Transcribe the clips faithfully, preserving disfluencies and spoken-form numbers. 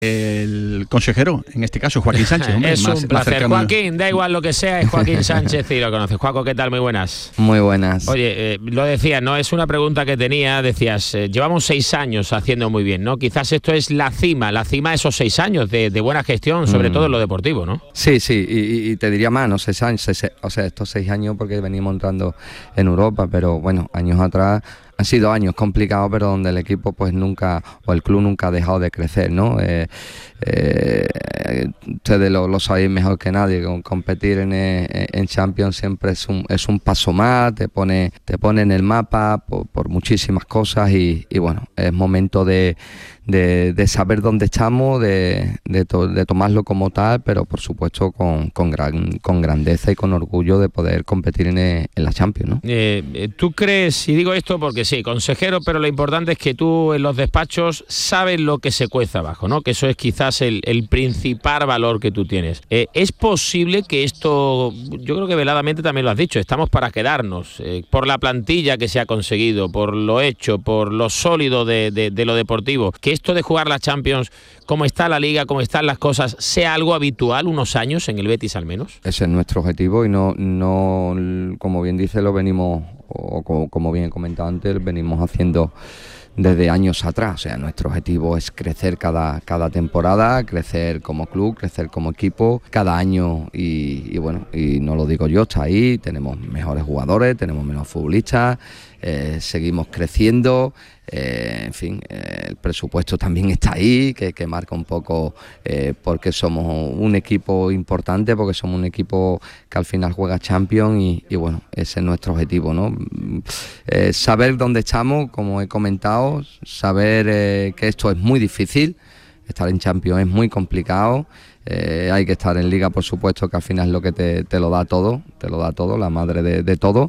el consejero, en este caso Joaquín Sánchez. Hombre, es más, un placer. cercano... Joaquín, da igual lo que sea, es Joaquín Sánchez y lo conoces. Joaco, ¿qué tal? Muy buenas. Muy buenas. Oye, eh, lo decía, no es una pregunta que tenía, decías, eh, llevamos seis años haciendo muy bien, ¿no? Quizás esto es la cima, la cima de esos seis años de, de buena gestión, sobre mm. todo en lo deportivo, ¿no? Sí, sí, y, y te diría más, no seis años, seis, o sea, estos seis años porque venimos entrando en Europa, pero bueno, años atrás han sido años complicados, pero donde el equipo pues nunca, o el club nunca ha dejado de crecer, ¿no? Eh, eh, ustedes lo, lo sabéis mejor que nadie, con competir en, en Champions siempre es un, es un paso más, te pone, te pone en el mapa por, por muchísimas cosas y, y bueno, es momento de, de, de saber dónde estamos, de, de, to, de tomarlo como tal, pero por supuesto con, con, gran, con grandeza y con orgullo de poder competir en, en la Champions, ¿no? Eh, ¿Tú crees, y digo esto porque sí, consejero, pero lo importante es que tú en los despachos sabes lo que se cueza abajo, ¿no? Que eso es quizás el, el principal valor que tú tienes. Eh, ¿Es posible que esto, yo creo que veladamente también lo has dicho, estamos para quedarnos, eh, por la plantilla que se ha conseguido, por lo hecho, por lo sólido de, de, de lo deportivo, que esto de jugar la Champions, como está la Liga, como están las cosas, sea algo habitual unos años en el Betis al menos? Ese es nuestro objetivo y no, no como bien dice, lo venimos, o como, como bien he comentado antes, venimos haciendo desde años atrás. O sea, nuestro objetivo es crecer cada, cada temporada, crecer como club, crecer como equipo, cada año y, y bueno, y no lo digo yo, está ahí, tenemos mejores jugadores, tenemos menos futbolistas, eh, seguimos creciendo, eh, en fin, eh, el presupuesto también está ahí, que, que marca un poco eh, porque somos un equipo importante, porque somos un equipo que al final juega Champions y, y bueno, ese es nuestro objetivo, ¿no? Eh, saber dónde estamos, como he comentado, saber eh, que esto es muy difícil, estar en Champions es muy complicado. Eh, hay que estar en Liga, por supuesto, que al final es lo que te, te lo da todo, te lo da todo, la madre de, de todo.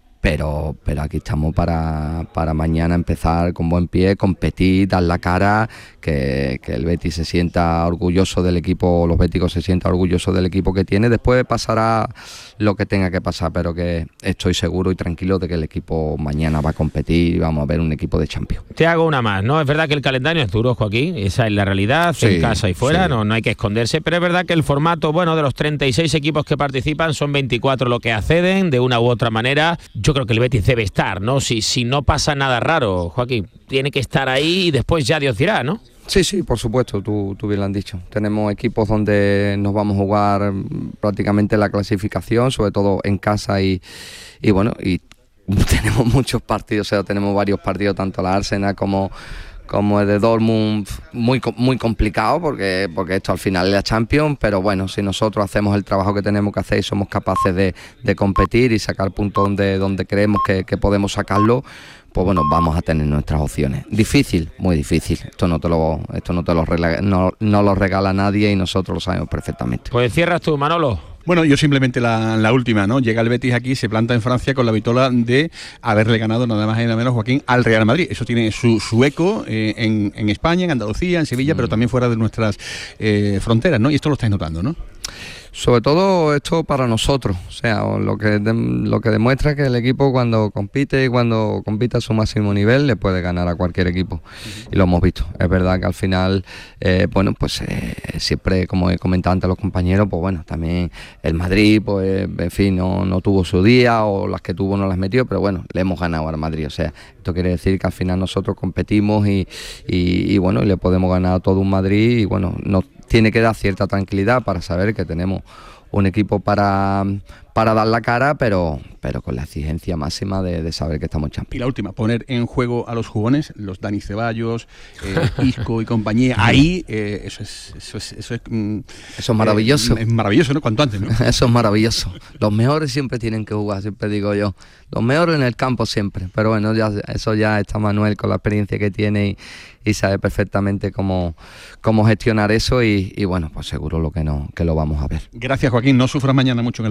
Pero, pero aquí estamos para, para mañana empezar con buen pie, competir, dar la cara, que, que el Betis se sienta orgulloso del equipo, los béticos se sientan orgullosos del equipo que tiene. Después pasará lo que tenga que pasar, pero que estoy seguro y tranquilo de que el equipo mañana va a competir y vamos a ver un equipo de Champions. Te hago una más, ¿no? Es verdad que el calendario es duro, Joaquín, esa es la realidad, sí, en casa y fuera, sí. no, no hay que esconderse, pero es verdad que el formato, bueno, de los treinta y seis equipos que participan, son veinticuatro los que acceden de una u otra manera. Yo creo que el Betis debe estar, ¿no? Si, si no pasa nada raro, Joaquín, tiene que estar ahí y después ya Dios dirá, ¿no? Sí, sí, por supuesto, tú, tú bien lo has dicho. Tenemos equipos donde nos vamos a jugar prácticamente la clasificación, sobre todo en casa y, y bueno, y tenemos muchos partidos, o sea, tenemos varios partidos, tanto la Arsenal como... como el de Dortmund, muy muy complicado porque, porque esto al final es la Champions, pero bueno, si nosotros hacemos el trabajo que tenemos que hacer y somos capaces de, de competir y sacar puntos donde, donde creemos que, que podemos sacarlo, pues bueno, vamos a tener nuestras opciones. Difícil, muy difícil, esto no te lo, esto no te lo regala, no, no lo regala nadie y nosotros lo sabemos perfectamente. Pues cierras tú, Manolo. Bueno, yo simplemente la, la última, ¿no? Llega el Betis aquí, se planta en Francia con la vitola de haberle ganado nada más y nada menos, Joaquín, al Real Madrid. Eso tiene su, su eco eh, en, en España, en Andalucía, en Sevilla, mm. pero también fuera de nuestras eh, fronteras, ¿no? Y esto lo estáis notando, ¿no? Sobre todo esto para nosotros, o sea, lo que de, lo que demuestra que el equipo cuando compite y cuando compite a su máximo nivel le puede ganar a cualquier equipo, uh-huh. y lo hemos visto. Es verdad que al final, eh, bueno, pues eh, siempre, como he comentado antes a los compañeros, pues bueno, también el Madrid, pues en fin, no, no tuvo su día o las que tuvo no las metió, pero bueno, le hemos ganado al Madrid, o sea, esto quiere decir que al final nosotros competimos y, y, y bueno, y le podemos ganar a todo un Madrid y bueno, nos tiene que dar cierta tranquilidad para saber que tenemos un equipo para, para dar la cara, pero, pero con la exigencia máxima de, de saber que estamos en Champions. Y la última, poner en juego a los jugones, los Dani Ceballos, eh, Isco y compañía, ahí eh, eso es eso es eso es, mm, eso es maravilloso. Eh, es maravilloso, ¿no? Cuanto antes, ¿no? Eso es maravilloso. Los mejores siempre tienen que jugar, siempre digo yo. Los mejores en el campo siempre, pero bueno, ya eso ya está Manuel con la experiencia que tiene y, y sabe perfectamente cómo, cómo gestionar eso y, y bueno, pues seguro lo que no que lo vamos a ver. Gracias, Joaquín, no sufras mañana mucho en el palco. Gracias.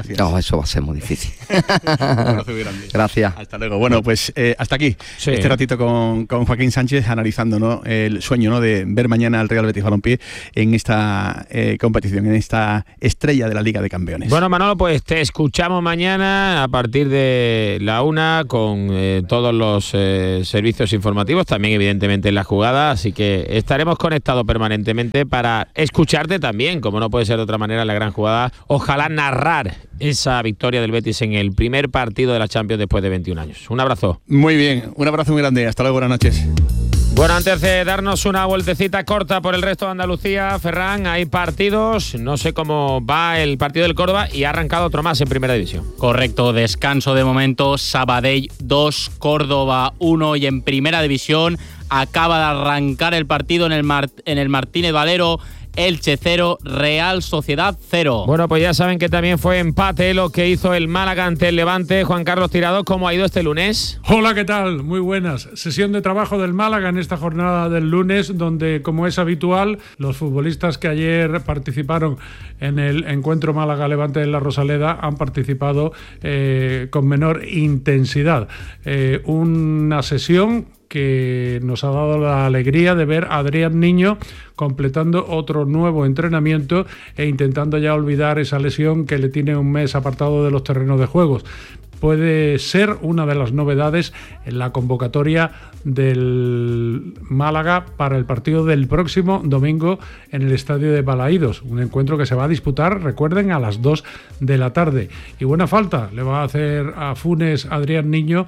Gracias. No, eso va a ser muy difícil. Un abrazo muy grande. Gracias. Hasta luego. Bueno, pues eh, hasta aquí Sí. este ratito con, con Joaquín Sánchez, analizando, ¿no?, el sueño, ¿no?, de ver mañana al Real Betis Balompié en esta eh, competición, en esta estrella de la Liga de Campeones. Bueno, Manolo, pues te escuchamos mañana a partir de la una con eh, todos los eh, servicios informativos, también evidentemente en la jugada, así que estaremos conectados permanentemente para escucharte también, como no puede ser de otra manera, en la gran jugada. Ojalá narrar esa victoria del Betis en el primer partido de la Champions después de veintiún años. Un abrazo. Muy bien, un abrazo muy grande. Hasta luego, buenas noches. Bueno, antes de darnos una vueltecita corta por el resto de Andalucía, Ferran, hay partidos, no sé cómo va el partido del Córdoba y ha arrancado otro más en Primera División. Correcto, descanso de momento, Sabadell dos, Córdoba uno, y en Primera División acaba de arrancar el partido en el, Mar- en el Martínez Valero. Elche cero, Real Sociedad cero. Bueno, pues ya saben que también fue empate lo que hizo el Málaga ante el Levante. Juan Carlos Tirado, ¿cómo ha ido este lunes? Hola, ¿qué tal? Muy buenas. Sesión de trabajo del Málaga en esta jornada del lunes, donde, como es habitual, los futbolistas que ayer participaron en el encuentro Málaga-Levante de la Rosaleda han participado eh, con menor intensidad. Eh, una sesión que nos ha dado la alegría de ver a Adrián Niño completando otro nuevo entrenamiento e intentando ya olvidar esa lesión que le tiene un mes apartado de los terrenos de juegos. Puede ser una de las novedades en la convocatoria del Málaga para el partido del próximo domingo en el estadio de Balaídos, un encuentro que se va a disputar, recuerden, a las dos de la tarde. Y buena falta le va a hacer a Funes Adrián Niño,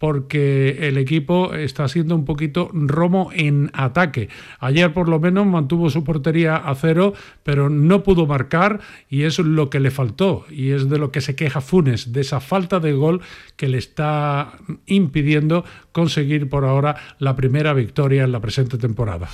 porque el equipo está siendo un poquito romo en ataque. Ayer por lo menos mantuvo su portería a cero, pero no pudo marcar, y eso es lo que le faltó, y es de lo que se queja Funes, de esa falta de gol que le está impidiendo conseguir por ahora la primera victoria en la presente temporada.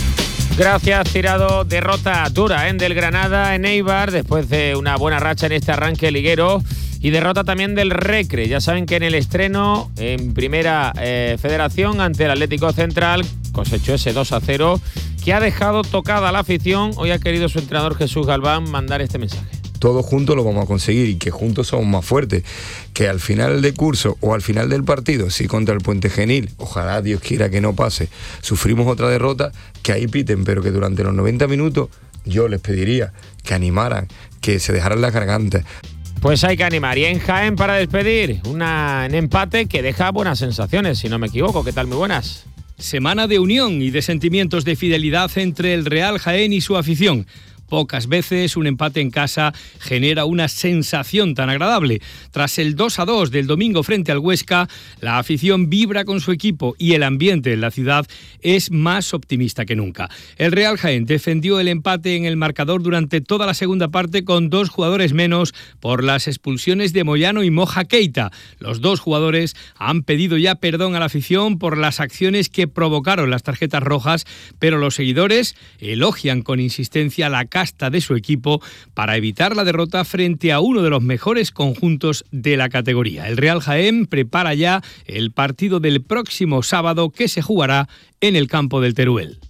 Gracias, Tirado. Derrota dura ¿eh? del Granada en Eibar después de una buena racha en este arranque liguero, y derrota también del Recre. Ya saben que en el estreno en Primera eh, Federación ante el Atlético Central cosechó ese dos a cero que ha dejado tocada a la afición. Hoy ha querido su entrenador Jesús Galván mandar este mensaje. Todos juntos lo vamos a conseguir, y que juntos somos más fuertes. Que al final del curso o al final del partido, si contra el Puente Genil, ojalá Dios quiera que no pase, sufrimos otra derrota, que ahí piten, pero que durante los noventa minutos yo les pediría que animaran, que se dejaran las gargantas. Pues hay que animar. Y en Jaén, para despedir, una, un empate que deja buenas sensaciones, si no me equivoco. ¿Qué tal? Muy buenas. Semana de unión y de sentimientos de fidelidad entre el Real Jaén y su afición. Pocas veces un empate en casa genera una sensación tan agradable. Tras el dos a dos del domingo frente al Huesca, la afición vibra con su equipo y el ambiente en la ciudad es más optimista que nunca. El Real Jaén defendió el empate en el marcador durante toda la segunda parte con dos jugadores menos por las expulsiones de Moyano y Moja Keita. Los dos jugadores han pedido ya perdón a la afición por las acciones que provocaron las tarjetas rojas, pero los seguidores elogian con insistencia la casta de su equipo para evitar la derrota frente a uno de los mejores conjuntos de la categoría. El Real Jaén prepara ya el partido del próximo sábado, que se jugará en el campo del Teruel.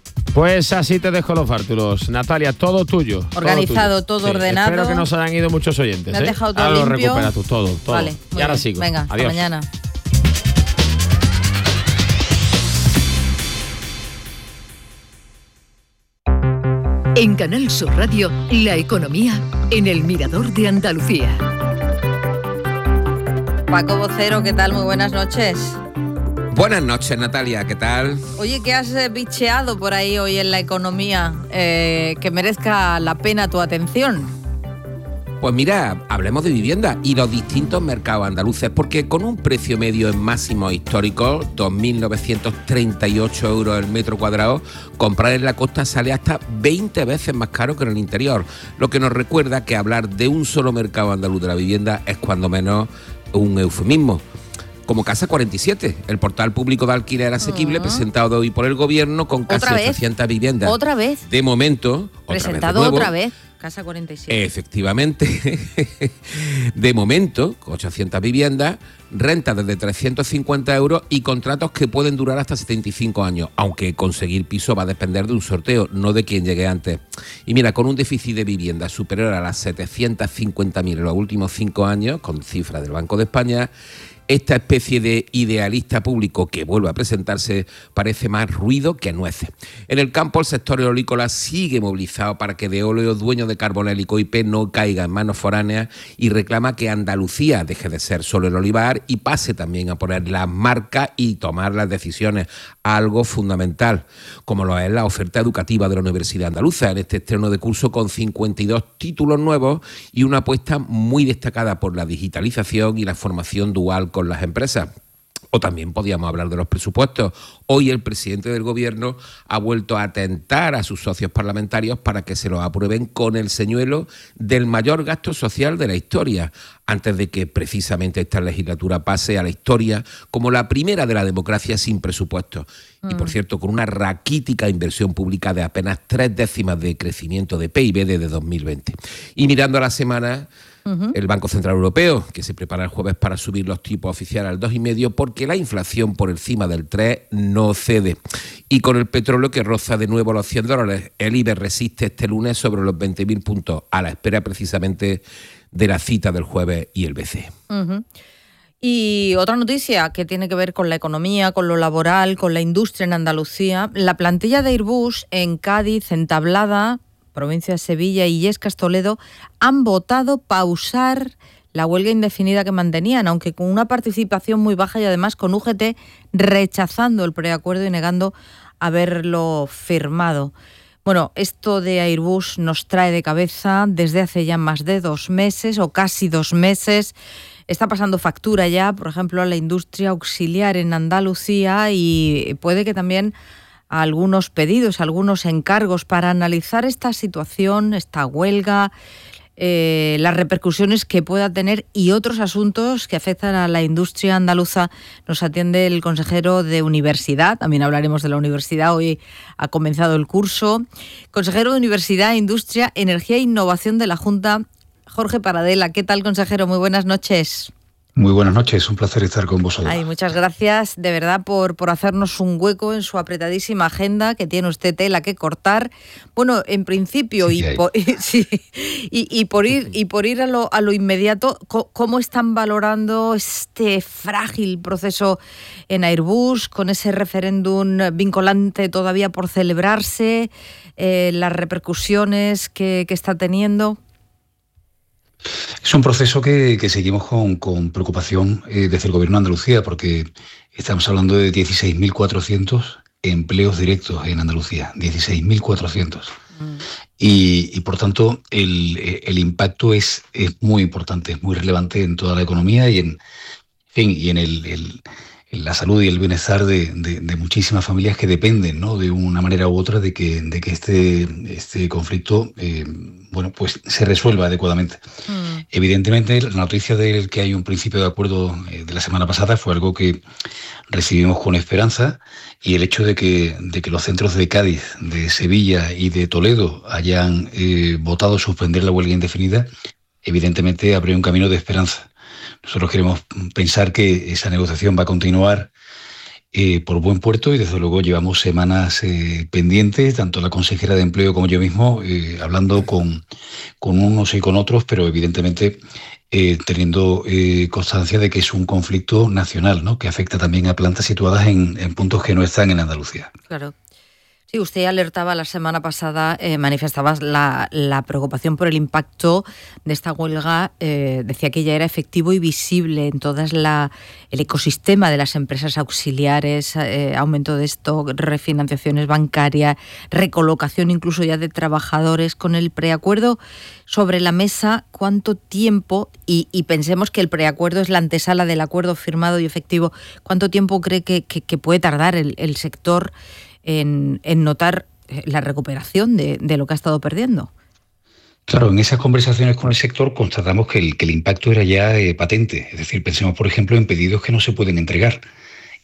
Pues así te dejo los bártulos, Natalia, todo tuyo. Organizado, todo, todo sí, ordenado. Espero que no se hayan ido muchos oyentes. Me has ¿eh? dejado todo Ahora limpio. lo recuperas tú, todo, todo. Vale, y ahora bien. sigo. Venga, hasta Adiós. mañana. En Canal Sur Radio, la economía en el Mirador de Andalucía. Paco Vocero, ¿qué tal? Muy buenas noches. Buenas noches, Natalia, ¿qué tal? Oye, ¿qué has eh, bicheado por ahí hoy en la economía eh, que merezca la pena tu atención? Pues mira, hablemos de vivienda y los distintos mercados andaluces, porque con un precio medio en máximos históricos, dos mil novecientos treinta y ocho euros el metro cuadrado, comprar en la costa sale hasta veinte veces más caro que en el interior, lo que nos recuerda que hablar de un solo mercado andaluz de la vivienda es cuando menos un eufemismo. Como Casa cuarenta y siete, el portal público de alquiler asequible, uh-huh. presentado hoy por el gobierno con casi ochocientas viviendas. ¿Otra vez? De momento, presentado otra vez. otra vez. Casa cuarenta y siete. Efectivamente, de momento, con ochocientas viviendas, rentas desde trescientos cincuenta euros y contratos que pueden durar hasta setenta y cinco años, aunque conseguir piso va a depender de un sorteo, no de quien llegue antes. Y mira, con un déficit de vivienda superior a las setecientos cincuenta mil en los últimos cinco años, con cifras del Banco de España, esta especie de idealista público que vuelve a presentarse parece más ruido que nueces. En el campo, el sector eolícola sigue movilizado para que Veolia, dueño de Carbonélico I P, no caiga en manos foráneas y reclama que Andalucía deje de ser solo el olivar y pase también a poner las marcas y tomar las decisiones, algo fundamental, como lo es la oferta educativa de la Universidad Andaluza en este estreno de curso con cincuenta y dos títulos nuevos y una apuesta muy destacada por la digitalización y la formación dual con las empresas. O también podíamos hablar de los presupuestos. Hoy el presidente del Gobierno ha vuelto a atentar a sus socios parlamentarios para que se los aprueben con el señuelo del mayor gasto social de la historia, antes de que precisamente esta legislatura pase a la historia como la primera de la democracia sin presupuesto. Mm. Y por cierto, con una raquítica inversión pública de apenas tres décimas de crecimiento de P I B desde dos mil veinte. Y mirando a la semana, el Banco Central Europeo, que se prepara el jueves para subir los tipos oficiales al dos coma cinco, porque la inflación por encima del tres no cede. Y con el petróleo que roza de nuevo los cien dólares, el I B E X resiste este lunes sobre los veinte mil puntos, a la espera precisamente de la cita del jueves y el B C E. Uh-huh. Y otra noticia que tiene que ver con la economía, con lo laboral, con la industria en Andalucía. La plantilla de Airbus en Cádiz, en Tablada, provincia de Sevilla y Illescas, Toledo, han votado pausar la huelga indefinida que mantenían, aunque con una participación muy baja y además con U G T rechazando el preacuerdo y negando haberlo firmado. Bueno, esto de Airbus nos trae de cabeza desde hace ya más de dos meses o casi dos meses. Está pasando factura ya, por ejemplo, a la industria auxiliar en Andalucía y puede que también a algunos pedidos, algunos encargos para analizar esta situación, esta huelga, eh, las repercusiones que pueda tener y otros asuntos que afectan a la industria andaluza. Nos atiende el consejero de Universidad, también hablaremos de la universidad, hoy ha comenzado el curso. Consejero de Universidad, Industria, Energía e Innovación de la Junta, Jorge Paradela. ¿Qué tal, consejero? Muy buenas noches. Muy buenas noches, un placer estar con vosotros. Ay, muchas gracias de verdad por, por hacernos un hueco en su apretadísima agenda, que tiene usted tela que cortar. Bueno, en principio, sí, y, por, y, sí, y, y por ir, y por ir a, lo, a lo inmediato, ¿cómo están valorando este frágil proceso en Airbus, con ese referéndum vinculante todavía por celebrarse, eh, las repercusiones que, que está teniendo? Es un proceso que, que seguimos con, con preocupación eh, desde el Gobierno de Andalucía, porque estamos hablando de dieciséis mil cuatrocientos empleos directos en Andalucía, dieciséis mil cuatrocientos. Mm. Y, y por tanto el, el impacto es, es muy importante, es muy relevante en toda la economía y en, en fin, y en el, el en la salud y el bienestar de, de, de muchísimas familias que dependen, ¿no?, de una manera u otra de que, de que este, este conflicto eh, bueno, pues se resuelva adecuadamente. Mm. Evidentemente, la noticia de que hay un principio de acuerdo eh, de la semana pasada fue algo que recibimos con esperanza, y el hecho de que, de que los centros de Cádiz, de Sevilla y de Toledo hayan eh, votado suspender la huelga indefinida, evidentemente abre un camino de esperanza. Nosotros queremos pensar que esa negociación va a continuar eh, por buen puerto, y desde luego llevamos semanas eh, pendientes, tanto la consejera de Empleo como yo mismo, eh, hablando con, con unos y con otros, pero evidentemente eh, teniendo eh, constancia de que es un conflicto nacional, ¿no?, que afecta también a plantas situadas en, en puntos que no están en Andalucía. Claro. Sí, usted alertaba la semana pasada, eh, manifestabas la, la preocupación por el impacto de esta huelga, eh, decía que ya era efectivo y visible en todo el ecosistema de las empresas auxiliares, eh, aumento de stock, refinanciaciones bancarias, recolocación incluso ya de trabajadores. Con el preacuerdo sobre la mesa, ¿cuánto tiempo, y, y pensemos que el preacuerdo es la antesala del acuerdo firmado y efectivo, cuánto tiempo cree que, que, que puede tardar el, el sector En, en notar la recuperación de, de lo que ha estado perdiendo? Claro, en esas conversaciones con el sector constatamos que el, que el impacto era ya eh, patente. Es decir, pensemos, por ejemplo, en pedidos que no se pueden entregar.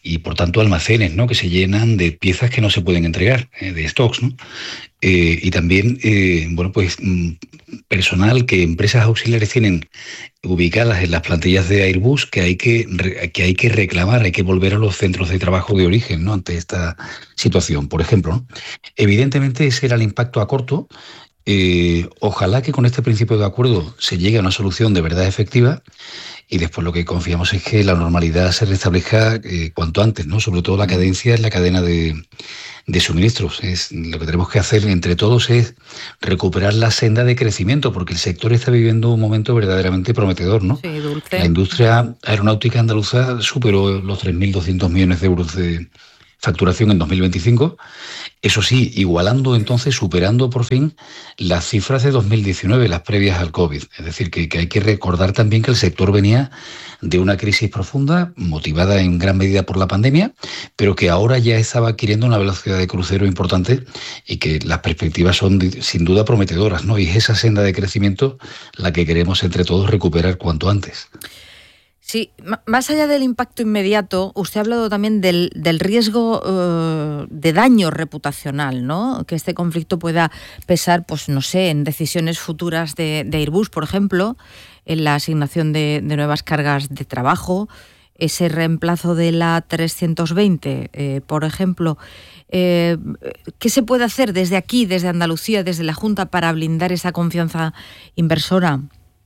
y por tanto almacenes, ¿no?, que se llenan de piezas que no se pueden entregar, eh, de stocks, ¿no? Eh, y también, eh, bueno, pues personal que empresas auxiliares tienen ubicadas en las plantillas de Airbus que hay que, que hay que reclamar, hay que volver a los centros de trabajo de origen, ¿no?, ante esta situación, por ejemplo, ¿no? Evidentemente ese era el impacto a corto. Eh, ojalá que con este principio de acuerdo se llegue a una solución de verdad efectiva, y después lo que confiamos es que la normalidad se restablezca eh, cuanto antes, ¿no? Sobre todo la cadencia en la cadena de, de suministros. Es, lo que tenemos que hacer entre todos es recuperar la senda de crecimiento, porque el sector está viviendo un momento verdaderamente prometedor, ¿no? Sí, dulce. La industria aeronáutica andaluza superó los tres mil doscientos millones de euros de facturación en dos mil veinticinco, eso sí, igualando entonces, superando por fin las cifras de dos mil diecinueve, las previas al COVID. Es decir, que, que hay que recordar también que el sector venía de una crisis profunda, motivada en gran medida por la pandemia, pero que ahora ya estaba adquiriendo una velocidad de crucero importante y que las perspectivas son sin duda prometedoras, ¿no? Y es esa senda de crecimiento la que queremos entre todos recuperar cuanto antes. Sí, más allá del impacto inmediato, usted ha hablado también del, del riesgo eh, de daño reputacional, ¿no? Que este conflicto pueda pesar, pues no sé, en decisiones futuras de, de Airbus, por ejemplo, en la asignación de, de nuevas cargas de trabajo, ese reemplazo de la trescientos veinte, eh, por ejemplo. Eh, ¿Qué se puede hacer desde aquí, desde Andalucía, desde la Junta, para blindar esa confianza inversora?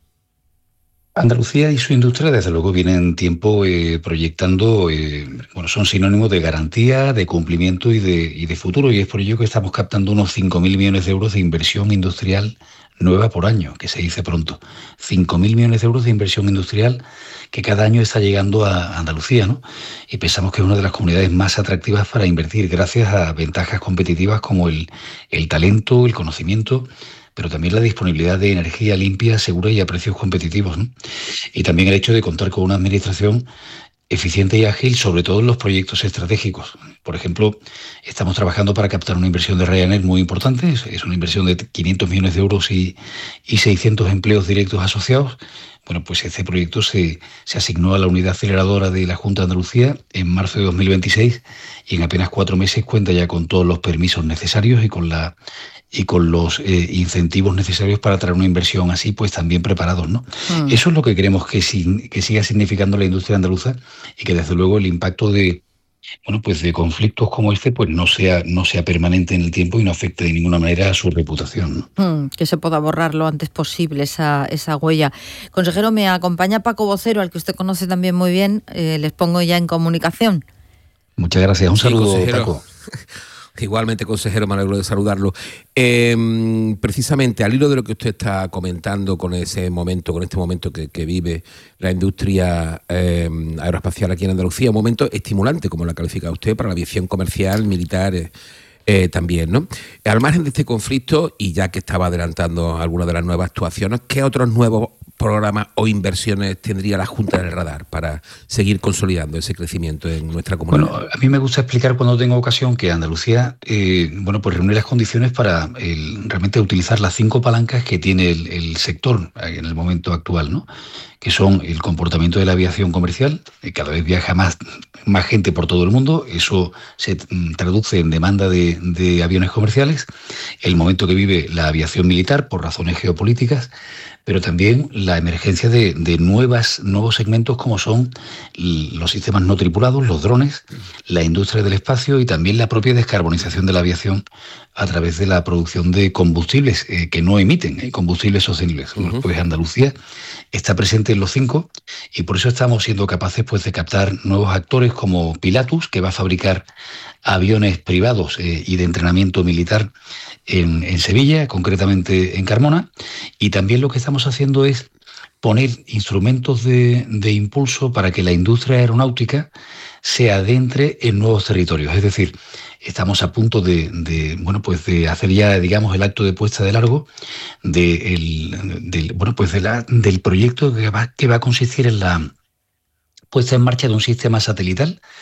Andalucía y su industria, desde luego, vienen tiempo eh, proyectando, eh, bueno, son sinónimos de garantía, de cumplimiento y de, y de futuro, y es por ello que estamos captando unos cinco mil millones de euros de inversión industrial nueva por año, que se dice pronto. cinco mil millones de euros de inversión industrial que cada año está llegando a Andalucía, ¿no? Y pensamos que es una de las comunidades más atractivas para invertir, gracias a ventajas competitivas como el, el talento, el conocimiento, pero también la disponibilidad de energía limpia, segura y a precios competitivos, ¿no? Y también el hecho de contar con una administración eficiente y ágil, sobre todo en los proyectos estratégicos. Por ejemplo, estamos trabajando para captar una inversión de Ryanair muy importante, es una inversión de quinientos millones de euros y, y seiscientos empleos directos asociados. Bueno, pues este proyecto se, se asignó a la unidad aceleradora de la Junta de Andalucía en marzo de dos mil veintiséis y en apenas cuatro meses cuenta ya con todos los permisos necesarios y con la y con los eh, incentivos necesarios para traer una inversión así, pues también preparados, ¿no? Mm. Eso es lo que queremos que, si, que siga significando la industria andaluza, y que desde luego el impacto de, bueno, pues de conflictos como este, pues no sea, no sea permanente en el tiempo y no afecte de ninguna manera a su reputación, ¿no? Mm, que se pueda borrar lo antes posible esa, esa huella. Consejero, me acompaña Paco Vocero, al que usted conoce también muy bien, eh, les pongo ya en comunicación. Muchas gracias, un sí, saludo, consejero. Paco. Igualmente, consejero, me alegro de saludarlo. Eh, precisamente al hilo de lo que usted está comentando con ese momento, con este momento que, que vive la industria eh, aeroespacial aquí en Andalucía, un momento estimulante, como la califica usted, para la aviación comercial, militar eh, eh, también, ¿no? Al margen de este conflicto, y ya que estaba adelantando algunas de las nuevas actuaciones, ¿qué otros nuevos programas o inversiones tendría la Junta en el radar para seguir consolidando ese crecimiento en nuestra comunidad? Bueno, a mí me gusta explicar cuando tengo ocasión que Andalucía, eh, bueno, pues reúne las condiciones para el, realmente utilizar las cinco palancas que tiene el, el sector en el momento actual, ¿no? Que son el comportamiento de la aviación comercial, que cada vez viaja más, más gente por todo el mundo, eso se traduce en demanda de, de aviones comerciales, el momento que vive la aviación militar por razones geopolíticas, pero también la emergencia de, de nuevas, nuevos segmentos como son los sistemas no tripulados, los drones, la industria del espacio y también la propia descarbonización de la aviación a través de la producción de combustibles eh, que no emiten, eh, combustibles sostenibles. Uh-huh. Pues Andalucía está presente en los cinco y por eso estamos siendo capaces, pues, de captar nuevos actores como Pilatus, que va a fabricar aviones privados eh, y de entrenamiento militar en, en Sevilla, concretamente en Carmona, y también lo que estamos haciendo es poner instrumentos de, de impulso para que la industria aeronáutica se adentre en nuevos territorios. Es decir, estamos a punto de, de bueno, pues de hacer ya, digamos, el acto de puesta de largo de el, del, bueno, pues de la, del proyecto que va, que va a consistir en la puesta en marcha de un sistema satelital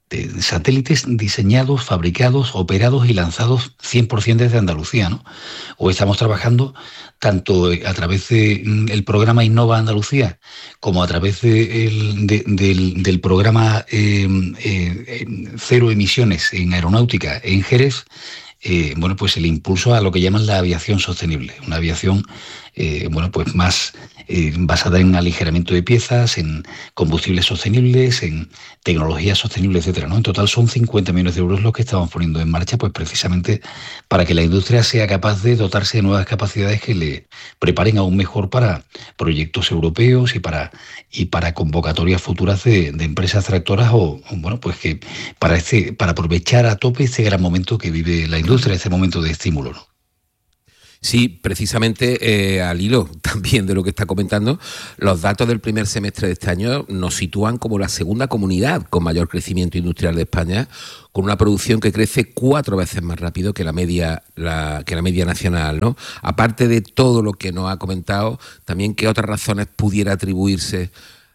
de satélites diseñados, fabricados, operados y lanzados cien por ciento desde Andalucía, ¿no? O estamos trabajando tanto a través del de programa Innova Andalucía como a través de el, de, del, del programa eh, eh, Cero Emisiones en Aeronáutica en Jerez, eh, bueno, pues el impulso a lo que llaman la aviación sostenible, una aviación eh, bueno, pues más eh, basada en aligeramiento de piezas, en combustibles sostenibles, en tecnología sostenible, etcétera, ¿no? En total son cincuenta millones de euros los que estamos poniendo en marcha, pues precisamente para que la industria sea capaz de dotarse de nuevas capacidades que le preparen aún mejor para proyectos europeos y para y para convocatorias futuras de, de empresas tractoras o, o bueno, pues que para este para aprovechar a tope este gran momento que vive la industria, este momento de estímulo, ¿no? Sí, precisamente eh, al hilo también de lo que está comentando, los datos del primer semestre de este año nos sitúan como la segunda comunidad con mayor crecimiento industrial de España, con una producción que crece cuatro veces más rápido que la media, la, que la media nacional, ¿no? Aparte de todo lo que nos ha comentado, también qué otras razones pudiera atribuirse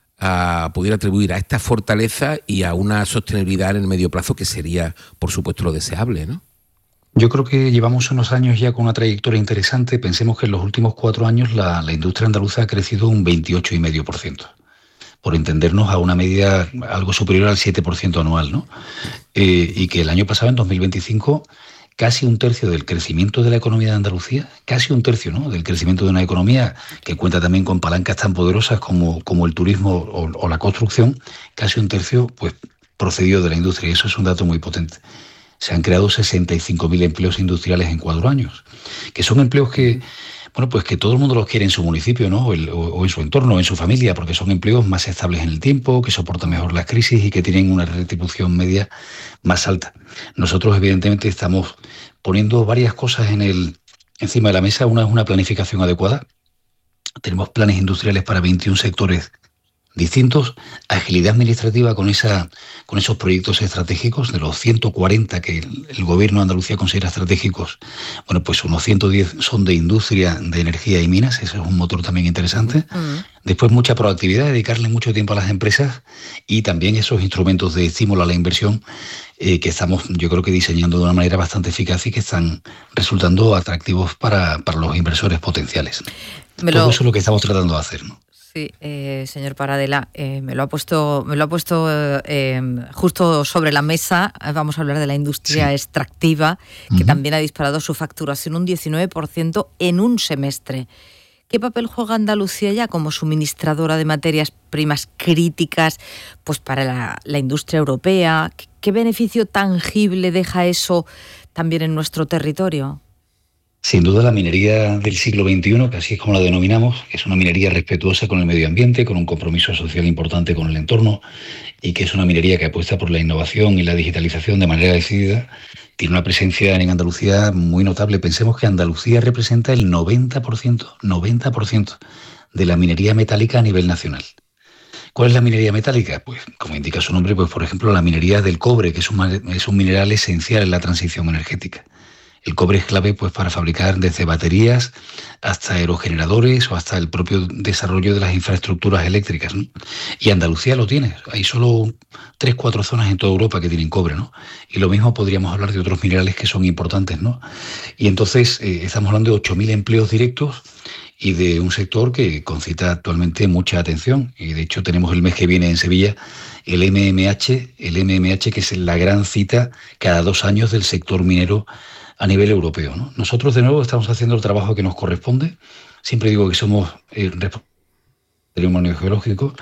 a, pudiera atribuir a esta fortaleza y a una sostenibilidad en el medio plazo que sería, por supuesto, lo deseable, ¿no? Yo creo que llevamos unos años ya con una trayectoria interesante. Pensemos que en los últimos cuatro años la, la industria andaluza ha crecido un veintiocho coma cinco por ciento, por entendernos a una media algo superior al siete por ciento anual, ¿no? Eh, y que el año pasado, en dos mil veinticinco, casi un tercio del crecimiento de la economía de Andalucía, casi un tercio, ¿no?, del crecimiento de una economía que cuenta también con palancas tan poderosas como, como el turismo o, o la construcción, casi un tercio pues procedió de la industria, y eso es un dato muy potente. Se han creado sesenta y cinco mil empleos industriales en cuatro años, que son empleos que, bueno, pues que todo el mundo los quiere en su municipio, ¿no? O, el, o, o en su entorno, o en su familia, porque son empleos más estables en el tiempo, que soportan mejor las crisis y que tienen una retribución media más alta. Nosotros, evidentemente, estamos poniendo varias cosas en el, encima de la mesa. Una es una planificación adecuada. Tenemos planes industriales para veintiún sectores distintos, agilidad administrativa con esa con esos proyectos estratégicos. De los ciento cuarenta que el, el gobierno de Andalucía considera estratégicos, bueno, pues unos ciento diez son de industria, de energía y minas. Ese es un motor también interesante. Uh-huh. Después, mucha proactividad, dedicarle mucho tiempo a las empresas y también esos instrumentos de estímulo a la inversión eh, que estamos, yo creo que diseñando de una manera bastante eficaz y que están resultando atractivos para, para los inversores potenciales. Me Todo lo... eso es lo que estamos tratando de hacer, ¿no? Sí, eh, señor Paradela, eh, me lo ha puesto, me lo ha puesto eh, justo sobre la mesa. Vamos a hablar de la industria sí. extractiva, que uh-huh. también ha disparado su facturación un diecinueve por ciento en un semestre. ¿Qué papel juega Andalucía ya como suministradora de materias primas críticas, pues para la, la industria europea? ¿Qué, ¿Qué beneficio tangible deja eso también en nuestro territorio? Sin duda la minería del siglo veintiuno, que así es como la denominamos, que es una minería respetuosa con el medio ambiente, con un compromiso social importante con el entorno, y que es una minería que apuesta por la innovación y la digitalización de manera decidida, tiene una presencia en Andalucía muy notable. Pensemos que Andalucía representa el noventa por ciento, noventa por ciento de la minería metálica a nivel nacional. ¿Cuál es la minería metálica? Pues, como indica su nombre, pues por ejemplo la minería del cobre, que es un, es un mineral esencial en la transición energética. El cobre es clave pues para fabricar desde baterías hasta aerogeneradores o hasta el propio desarrollo de las infraestructuras eléctricas, ¿no? Y Andalucía lo tiene. Hay solo tres, cuatro zonas en toda Europa que tienen cobre, ¿no? Y lo mismo podríamos hablar de otros minerales que son importantes, ¿no? Y entonces eh, estamos hablando de ocho mil empleos directos y de un sector que concita actualmente mucha atención. Y de hecho tenemos el mes que viene en Sevilla el M M H, el M M H que es la gran cita cada dos años del sector minero a nivel europeo, ¿no? Nosotros, de nuevo, estamos haciendo el trabajo que nos corresponde. Siempre digo que somos eh, patrimonio geológico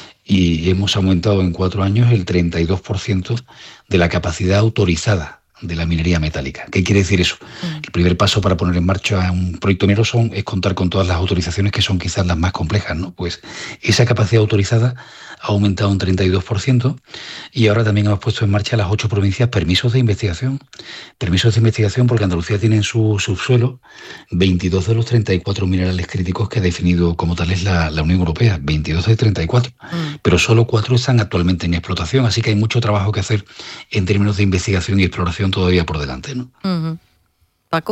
y hemos aumentado en cuatro años el treinta y dos por ciento de la capacidad autorizada de la minería metálica. ¿Qué quiere decir eso? El primer paso para poner en marcha un proyecto minero son, es contar con todas las autorizaciones que son quizás las más complejas, ¿no? Pues esa capacidad autorizada ha aumentado un treinta y dos por ciento y ahora también hemos puesto en marcha las ocho provincias permisos de investigación. Permisos de investigación porque Andalucía tiene en su subsuelo veintidós de los treinta y cuatro minerales críticos que ha definido como tales la, la Unión Europea, veintidós de treinta y cuatro, mm. pero solo cuatro están actualmente en explotación, así que hay mucho trabajo que hacer en términos de investigación y exploración todavía por delante, ¿no? Uh-huh. ¿Paco?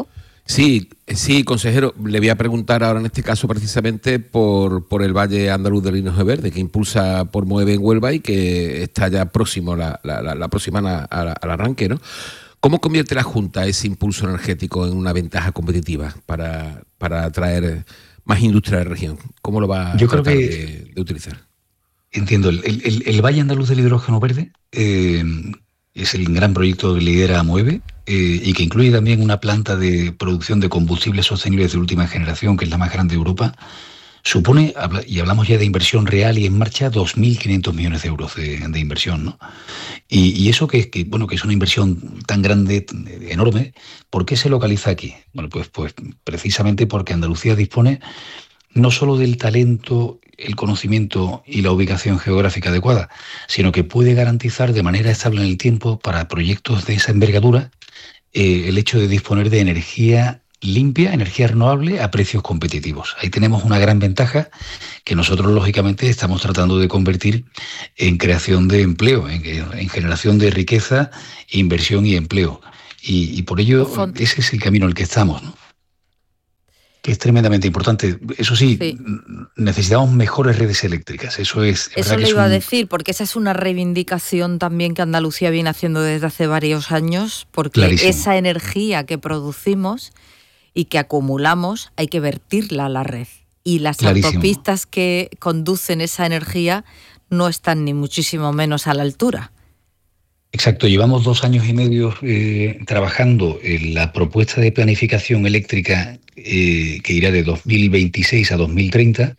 Sí, sí, consejero, le voy a preguntar ahora en este caso precisamente por, por el Valle Andaluz del Hinojo Verde, que impulsa por Mueve en Huelva y que está ya próximo, la, la, la, la próxima a, a, al arranque, ¿no? ¿Cómo convierte la Junta ese impulso energético en una ventaja competitiva para, para atraer más industria de la región? ¿Cómo lo va Yo a tratar creo que, de, de utilizar? Entiendo, el, el, el Valle Andaluz del Hidrógeno Verde eh, es el gran proyecto que lidera Mueve eh, y que incluye también una planta de producción de combustibles sostenibles de última generación, que es la más grande de Europa. Supone, y hablamos ya de inversión real y en marcha, dos mil quinientos millones de euros de, de inversión, ¿no? Y, y eso que, que, bueno, que es una inversión tan grande, enorme, ¿por qué se localiza aquí? Bueno, pues, pues precisamente porque Andalucía dispone no solo del talento, el conocimiento y la ubicación geográfica adecuada, sino que puede garantizar de manera estable en el tiempo para proyectos de esa envergadura eh, el hecho de disponer de energía limpia, energía renovable a precios competitivos. Ahí tenemos una gran ventaja que nosotros lógicamente estamos tratando de convertir en creación de empleo, en, en generación de riqueza, inversión y empleo. Y, y por ello ese es el camino en el que estamos, ¿no? Que es tremendamente importante. Eso sí, sí, necesitamos mejores redes eléctricas. Eso es. Eso le iba un... a decir, porque esa es una reivindicación también que Andalucía viene haciendo desde hace varios años, porque Clarísimo. esa energía que producimos y que acumulamos hay que vertirla a la red. Y las Clarísimo. autopistas que conducen esa energía no están ni muchísimo menos a la altura. Exacto, llevamos dos años y medio eh, trabajando en la propuesta de planificación eléctrica eh, que irá de dos mil veintiséis a dos mil treinta.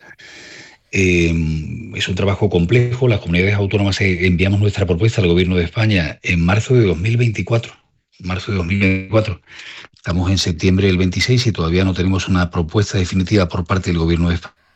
Eh, es un trabajo complejo. Las comunidades autónomas enviamos nuestra propuesta al Gobierno de España en marzo de dos mil veinticuatro. Marzo de dos mil veinticuatro. Estamos en septiembre del veintiséis y todavía no tenemos una propuesta definitiva por parte del Gobierno de España.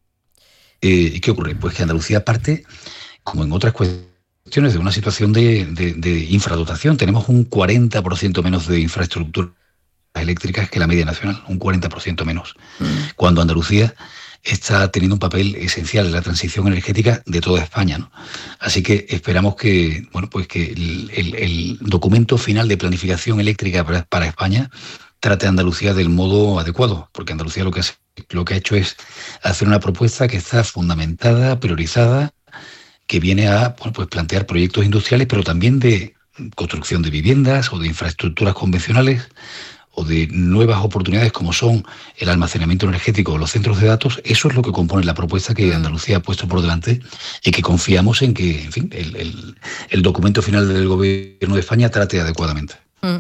Eh, ¿Y qué ocurre? Pues que Andalucía parte, como en otras cuestiones, de una situación de, de, de infradotación. Tenemos un cuarenta por ciento menos de infraestructuras eléctricas que la media nacional, un cuarenta por ciento menos. Mm. Cuando Andalucía está teniendo un papel esencial en la transición energética de toda España, ¿no? Así que esperamos que, bueno, pues que el, el, el documento final de planificación eléctrica para, para España trate a Andalucía del modo adecuado, porque Andalucía lo que, hace, lo que ha hecho es hacer una propuesta que está fundamentada, priorizada, que viene a bueno, pues plantear proyectos industriales, pero también de construcción de viviendas o de infraestructuras convencionales o de nuevas oportunidades como son el almacenamiento energético o los centros de datos. Eso es lo que compone la propuesta que Andalucía ha puesto por delante y que confiamos en que, en fin, el, el, el documento final del Gobierno de España trate adecuadamente. Mm.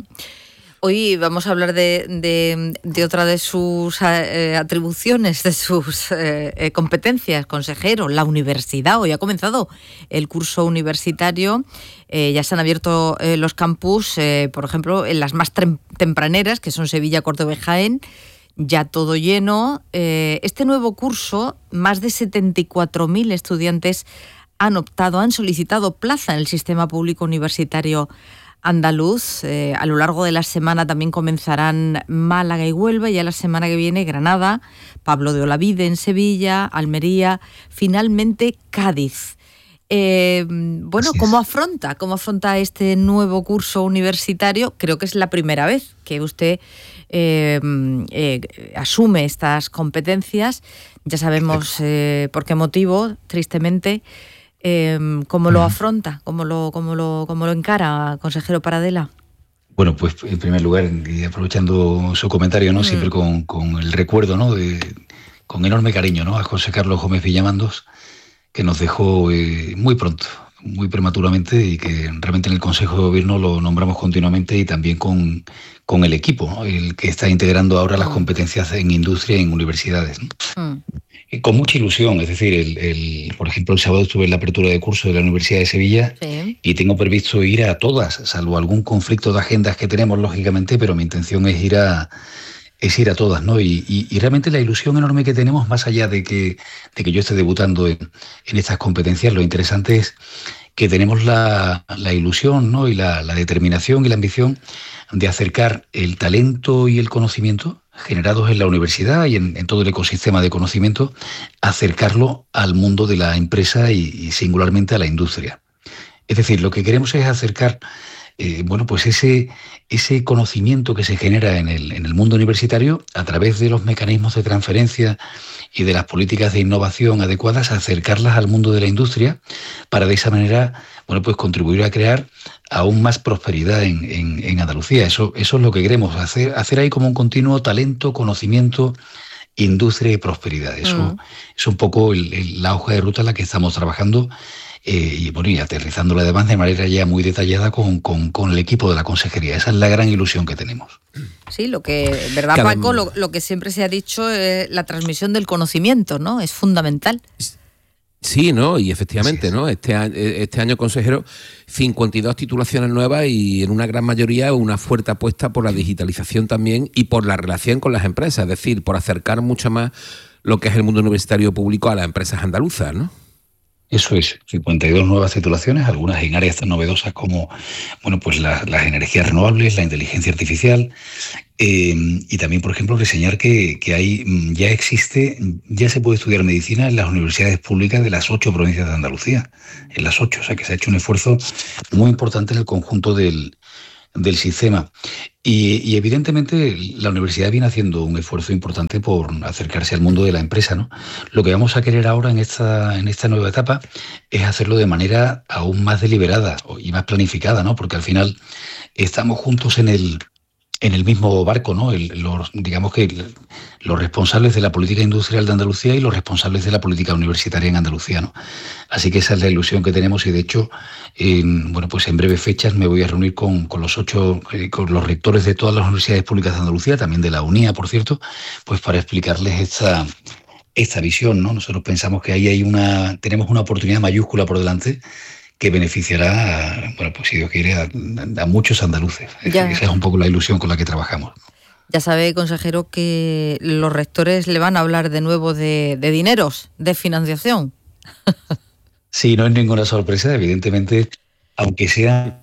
Hoy vamos a hablar de, de, de otra de sus eh, atribuciones, de sus eh, competencias, consejero, la universidad. Hoy ha comenzado el curso universitario, eh, ya se han abierto eh, los campus, eh, por ejemplo, en las más tempraneras, que son Sevilla, Córdoba y Jaén, ya todo lleno. Eh, este nuevo curso, más de setenta y cuatro mil estudiantes han optado, han solicitado plaza en el sistema público universitario andaluz. Eh, a lo largo de la semana también comenzarán Málaga y Huelva, y ya la semana que viene Granada, Pablo de Olavide en Sevilla, Almería, finalmente Cádiz. Eh, bueno, ¿cómo afronta, cómo afronta este nuevo curso universitario? Creo que es la primera vez que usted eh, eh, asume estas competencias. Ya sabemos eh, por qué motivo, tristemente. Eh, ¿Cómo lo afronta? ¿Cómo lo, cómo lo, cómo lo encara, consejero Paradela? Bueno, pues en primer lugar, y aprovechando su comentario, ¿no? Mm. Siempre con, con el recuerdo, ¿no? De, con enorme cariño, ¿no? A José Carlos Gómez Villamandos, que nos dejó eh, muy pronto, muy prematuramente, y que realmente en el Consejo de Gobierno lo nombramos continuamente, y también con, con el equipo, ¿no? El que está integrando ahora mm. las competencias en industria y en universidades, ¿no? Mm. Con mucha ilusión, es decir, el, el, por ejemplo, el sábado estuve en la apertura de curso de la Universidad de Sevilla, sí, y tengo previsto ir a todas, salvo algún conflicto de agendas que tenemos, lógicamente, pero mi intención es ir a, es ir a todas, ¿no? Y, y, y realmente la ilusión enorme que tenemos, más allá de que, de que yo esté debutando en, en estas competencias, lo interesante es que tenemos la, la ilusión, ¿no? Y la, la determinación y la ambición de acercar el talento y el conocimiento generados en la universidad y en, en todo el ecosistema de conocimiento, acercarlo al mundo de la empresa y, y singularmente a la industria. Es decir, lo que queremos es acercar eh, bueno, pues ese, ese conocimiento que se genera en el, en el mundo universitario a través de los mecanismos de transferencia y de las políticas de innovación adecuadas, acercarlas al mundo de la industria para de esa manera, bueno, pues contribuir a crear aún más prosperidad en, en, en Andalucía. Eso, eso es lo que queremos, hacer, hacer ahí como un continuo talento, conocimiento, industria y prosperidad. Eso mm. es un poco el, el, la hoja de ruta en la que estamos trabajando eh, y, bueno, y aterrizándola además de manera ya muy detallada con, con, con el equipo de la consejería. Esa es la gran ilusión que tenemos. Sí, lo que, ¿verdad, Cada... Paco? Lo, lo que siempre se ha dicho es la transmisión del conocimiento, ¿no? Es fundamental. Sí, ¿no? Y efectivamente, ¿no? Este año, este año, consejero, cincuenta y dos titulaciones nuevas y en una gran mayoría una fuerte apuesta por la digitalización también y por la relación con las empresas, es decir, por acercar mucho más lo que es el mundo universitario público a las empresas andaluzas, ¿no? Eso es, cincuenta y dos nuevas titulaciones, algunas en áreas tan novedosas como, bueno, pues la, las energías renovables, la inteligencia artificial, eh, y también, por ejemplo, reseñar que, que hay, ya existe, ya se puede estudiar medicina en las universidades públicas de las ocho provincias de Andalucía, en las ocho, o sea que se ha hecho un esfuerzo muy importante en el conjunto del, del sistema. Y, y evidentemente la universidad viene haciendo un esfuerzo importante por acercarse al mundo de la empresa, ¿no? Lo que vamos a querer ahora en esta, en esta nueva etapa es hacerlo de manera aún más deliberada y más planificada, ¿no? Porque al final estamos juntos en el, en el mismo barco, ¿no? El, los, digamos que el, los responsables de la política industrial de Andalucía y los responsables de la política universitaria en Andalucía, ¿no? Así que esa es la ilusión que tenemos y de hecho, en, bueno, pues en breves fechas me voy a reunir con, con los ocho, eh, con los rectores de todas las universidades públicas de Andalucía, también de la UNIA, por cierto, pues para explicarles esta, esta visión, ¿no? Nosotros pensamos que ahí hay una, tenemos una oportunidad mayúscula por delante que beneficiará, a, bueno, pues si Dios quiere, a, a muchos andaluces. Ya. Esa es un poco la ilusión con la que trabajamos. Ya sabe, consejero, que los rectores le van a hablar de nuevo de, de dineros, de financiación. Sí, no es ninguna sorpresa, evidentemente, aunque sea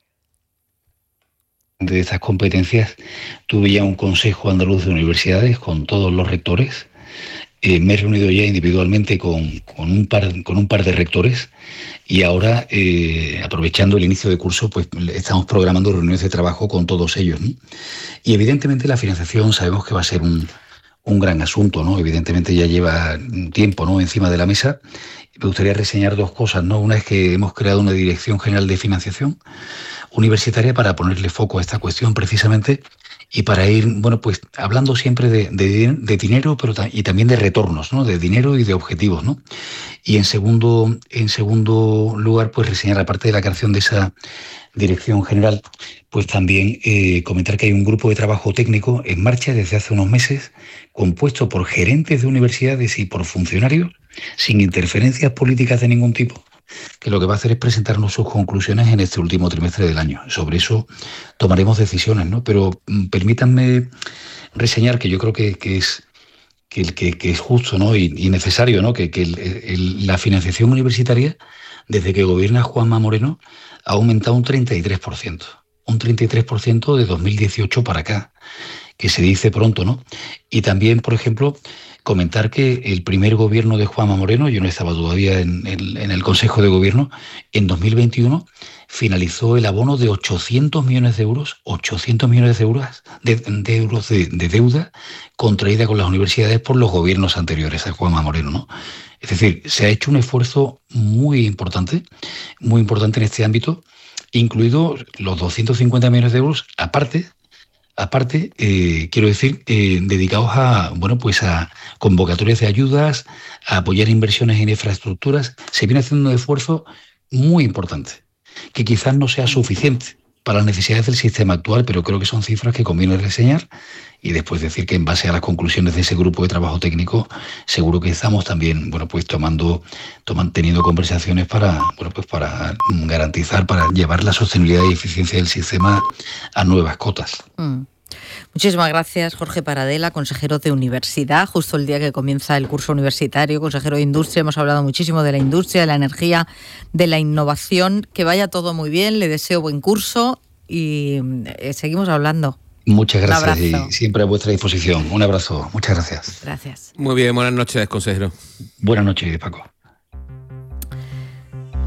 de estas competencias, tuve ya un Consejo Andaluz de Universidades con todos los rectores. Eh, me he reunido ya individualmente con, con, un par, con un par de rectores y ahora, eh, aprovechando el inicio de curso, pues estamos programando reuniones de trabajo con todos ellos, ¿no? Y evidentemente la financiación sabemos que va a ser un, un gran asunto, ¿no? Evidentemente ya lleva tiempo, ¿no?, encima de la mesa. Me gustaría reseñar dos cosas, ¿no? Una es que hemos creado una Dirección General de Financiación Universitaria para ponerle foco a esta cuestión precisamente y para ir, bueno, pues hablando siempre de, de, de dinero, pero ta- y también de retornos, ¿no? De dinero y de objetivos, ¿no? Y en segundo, en segundo lugar, pues reseñar, aparte de la creación de esa Dirección General, pues también eh, comentar que hay un grupo de trabajo técnico en marcha desde hace unos meses, compuesto por gerentes de universidades y por funcionarios, sin interferencias políticas de ningún tipo, que lo que va a hacer es presentarnos sus conclusiones en este último trimestre del año. Sobre eso tomaremos decisiones, ¿no? Pero mm, permítanme reseñar que yo creo que, que es que, que, que es justo, ¿no?, y, y necesario, ¿no?, que, que el, el, la financiación universitaria, desde que gobierna Juanma Moreno, ha aumentado un treinta y tres por ciento. Un treinta y tres por ciento de dos mil dieciocho para acá, que se dice pronto, ¿no? Y también, por ejemplo, comentar que el primer gobierno de Juanma Moreno, yo no estaba todavía en el, en el Consejo de Gobierno, en dos mil veintiuno finalizó el abono de ochocientos millones de euros, ochocientos millones de euros de, de, euros de, de deuda contraída con las universidades por los gobiernos anteriores a Juanma Moreno, ¿no? Es decir, se ha hecho un esfuerzo muy importante, muy importante en este ámbito, incluido los doscientos cincuenta millones de euros, aparte, aparte, eh, quiero decir, eh, dedicados a, bueno, pues a convocatorias de ayudas, a apoyar inversiones en infraestructuras. Se viene haciendo un esfuerzo muy importante, que quizás no sea suficiente para las necesidades del sistema actual, pero creo que son cifras que conviene reseñar y después decir que en base a las conclusiones de ese grupo de trabajo técnico, seguro que estamos también, bueno, pues tomando, toman, teniendo conversaciones para, bueno, pues para garantizar, para llevar la sostenibilidad y eficiencia del sistema a nuevas cotas. Mm. Muchísimas gracias, Jorge Paradela, consejero de Universidad, justo el día que comienza el curso universitario, consejero de Industria. Hemos hablado muchísimo de la industria, de la energía, de la innovación. Que vaya todo muy bien, le deseo buen curso y eh, seguimos hablando. Muchas gracias y siempre a vuestra disposición. Un abrazo, muchas gracias. Gracias. Muy bien, buenas noches, consejero. Buenas noches, Paco.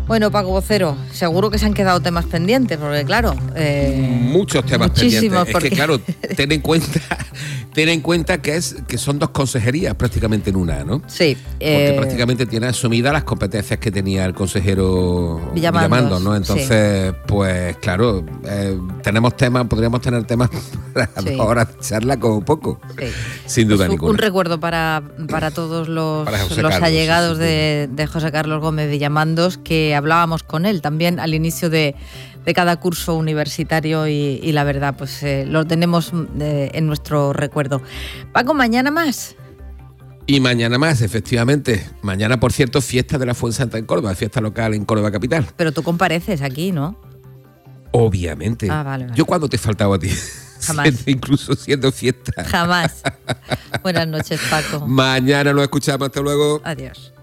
Bueno, Paco Vocero, seguro que se han quedado temas pendientes, porque claro... Eh, Muchos temas muchísimos, pendientes. porque... Es que claro, ten en cuenta, ten en cuenta que, es, que son dos consejerías prácticamente en una, ¿no? Sí. Porque eh, prácticamente tiene asumidas las competencias que tenía el consejero Villamandos, Villamandos, ¿no? Entonces, sí. pues claro, eh, tenemos temas, podríamos tener temas para sí. ahora charla como poco, sí. sin duda pues ninguna. Un recuerdo para, para todos los, para los Carlos, allegados sí, sí, sí. De, de José Carlos Gómez Villamandos, que hablábamos con él también al inicio de, de cada curso universitario y, y la verdad, pues eh, lo tenemos eh, en nuestro recuerdo. Paco, ¿mañana más? Y mañana más, efectivamente. Mañana, por cierto, fiesta de la Fuensanta en Córdoba, fiesta local en Córdoba capital. Pero tú compareces aquí, ¿no? Obviamente. Ah, vale, vale. ¿Yo cuándo te he faltado a ti? Jamás. Siendo, incluso siendo fiesta. Jamás. Buenas noches, Paco. Mañana lo escuchamos. Hasta luego. Adiós.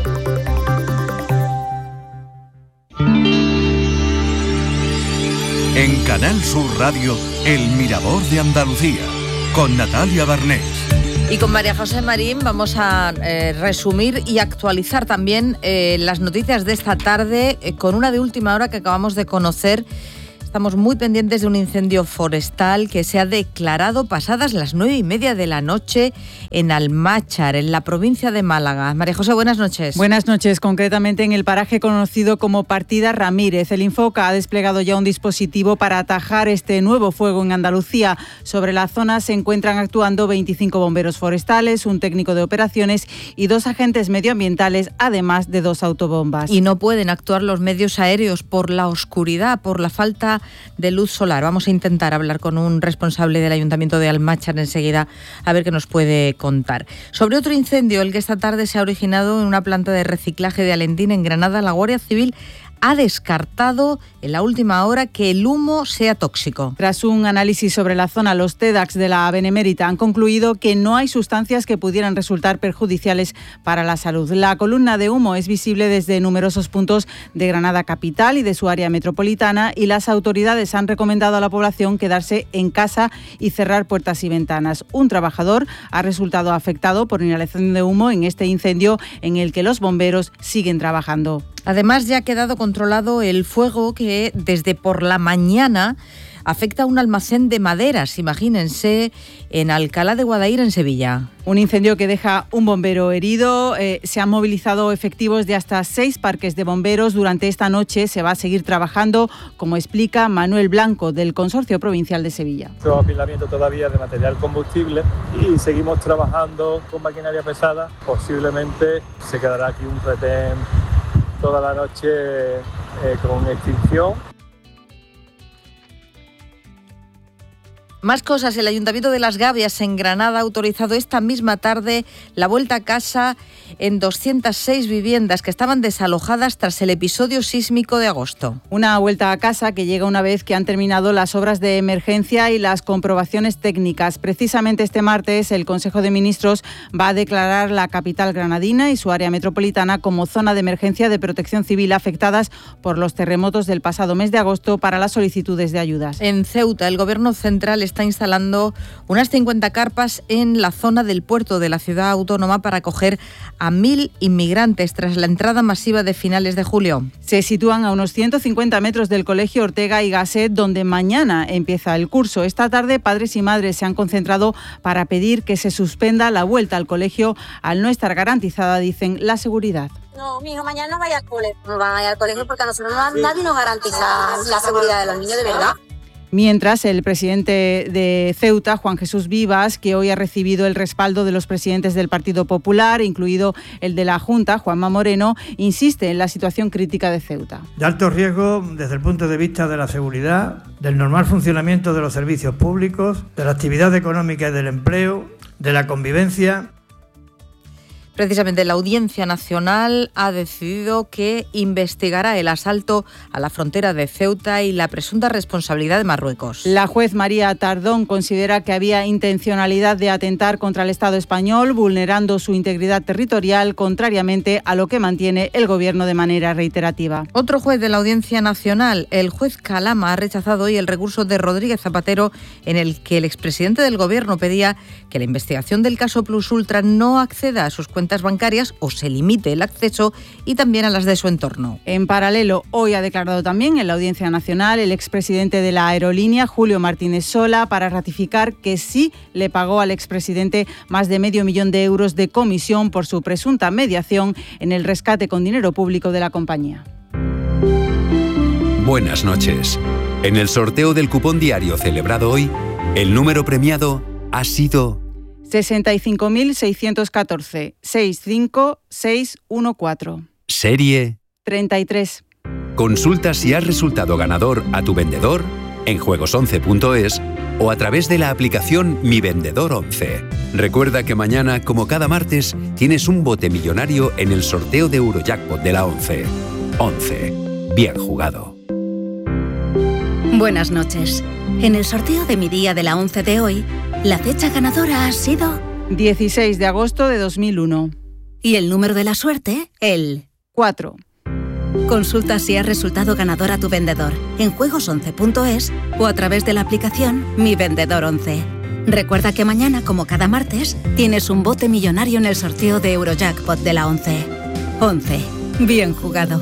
En Canal Sur Radio, El Mirador de Andalucía, con Natalia Barnés. Y con María José Marín vamos a eh, resumir y actualizar también eh, las noticias de esta tarde eh, con una de última hora que acabamos de conocer. Estamos muy pendientes de un incendio forestal que se ha declarado pasadas las nueve y media de la noche en Almáchar, en la provincia de Málaga. María José, buenas noches. Buenas noches, concretamente en el paraje conocido como Partida Ramírez. El Infoca ha desplegado ya un dispositivo para atajar este nuevo fuego en Andalucía. Sobre la zona se encuentran actuando veinticinco bomberos forestales, un técnico de operaciones y dos agentes medioambientales, además de dos autobombas. Y no pueden actuar los medios aéreos por la oscuridad, por la falta de luz solar. Vamos a intentar hablar con un responsable del Ayuntamiento de Almáchar enseguida a ver qué nos puede contar. Sobre otro incendio, el que esta tarde se ha originado en una planta de reciclaje de Alentín, en Granada, la Guardia Civil ha descartado en la última hora que el humo sea tóxico. Tras un análisis sobre la zona, los TEDx de la Benemérita han concluido que no hay sustancias que pudieran resultar perjudiciales para la salud. La columna de humo es visible desde numerosos puntos de Granada capital y de su área metropolitana, y las autoridades han recomendado a la población quedarse en casa y cerrar puertas y ventanas. Un trabajador ha resultado afectado por inhalación de humo en este incendio en el que los bomberos siguen trabajando. Además, ya ha quedado controlado el fuego que desde por la mañana afecta a un almacén de maderas, imagínense, en Alcalá de Guadaira, en Sevilla. Un incendio que deja un bombero herido. Eh, se han movilizado efectivos de hasta seis parques de bomberos. Durante esta noche se va a seguir trabajando, como explica Manuel Blanco, del Consorcio Provincial de Sevilla. Mucho apilamiento todavía de material combustible y seguimos trabajando con maquinaria pesada. Posiblemente se quedará aquí un retén toda la noche eh, con extinción. Más cosas. El Ayuntamiento de Las Gavias, en Granada, ha autorizado esta misma tarde la vuelta a casa en doscientas seis viviendas que estaban desalojadas tras el episodio sísmico de agosto. Una vuelta a casa que llega una vez que han terminado las obras de emergencia y las comprobaciones técnicas. Precisamente este martes el Consejo de Ministros va a declarar la capital granadina y su área metropolitana como zona de emergencia de protección civil afectadas por los terremotos del pasado mes de agosto para las solicitudes de ayudas. En Ceuta, el Gobierno central está instalando unas cincuenta carpas en la zona del puerto de la ciudad autónoma para acoger a mil inmigrantes tras la entrada masiva de finales de julio. Se sitúan a unos ciento cincuenta metros del Colegio Ortega y Gasset, donde mañana empieza el curso. Esta tarde, padres y madres se han concentrado para pedir que se suspenda la vuelta al colegio al no estar garantizada, dicen, la seguridad. No, mi hijo mañana no vaya al colegio, no van a ir al colegio porque a nosotros no, nadie nos garantiza la seguridad de los niños, de verdad. Mientras, el presidente de Ceuta, Juan Jesús Vivas, que hoy ha recibido el respaldo de los presidentes del Partido Popular, incluido el de la Junta, Juanma Moreno, insiste en la situación crítica de Ceuta. De alto riesgo desde el punto de vista de la seguridad, del normal funcionamiento de los servicios públicos, de la actividad económica y del empleo, de la convivencia. Precisamente la Audiencia Nacional ha decidido que investigará el asalto a la frontera de Ceuta y la presunta responsabilidad de Marruecos. La juez María Tardón considera que había intencionalidad de atentar contra el Estado español, vulnerando su integridad territorial, contrariamente a lo que mantiene el Gobierno de manera reiterativa. Otro juez de la Audiencia Nacional, el juez Calama, ha rechazado hoy el recurso de Rodríguez Zapatero en el que el expresidente del Gobierno pedía que la investigación del caso Plus Ultra no acceda a sus cuentas cuentas bancarias o se limite el acceso y también a las de su entorno. En paralelo, hoy ha declarado también en la Audiencia Nacional el expresidente de la aerolínea, Julio Martínez Sola, para ratificar que sí le pagó al expresidente más de medio millón de euros de comisión por su presunta mediación en el rescate con dinero público de la compañía. Buenas noches. En el sorteo del cupón diario celebrado hoy, el número premiado ha sido sesenta y cinco mil seiscientos catorce, sesenta y cinco mil seiscientos catorce. serie. treinta y tres. Consulta si has resultado ganador a tu vendedor en juegos once punto es o a través de la aplicación Mi Vendedor once. Recuerda que mañana, como cada martes, tienes un bote millonario en el sorteo de Eurojackpot de la once. once. Bien jugado. Buenas noches. En el sorteo de mi día de la once de hoy, la fecha ganadora ha sido dieciséis de agosto de dos mil uno. Y el número de la suerte, el cuatro. Consulta si has resultado ganador a tu vendedor en juegos once punto es o a través de la aplicación Mi Vendedor once. Recuerda que mañana, como cada martes, tienes un bote millonario en el sorteo de Eurojackpot de la once. once. Bien jugado.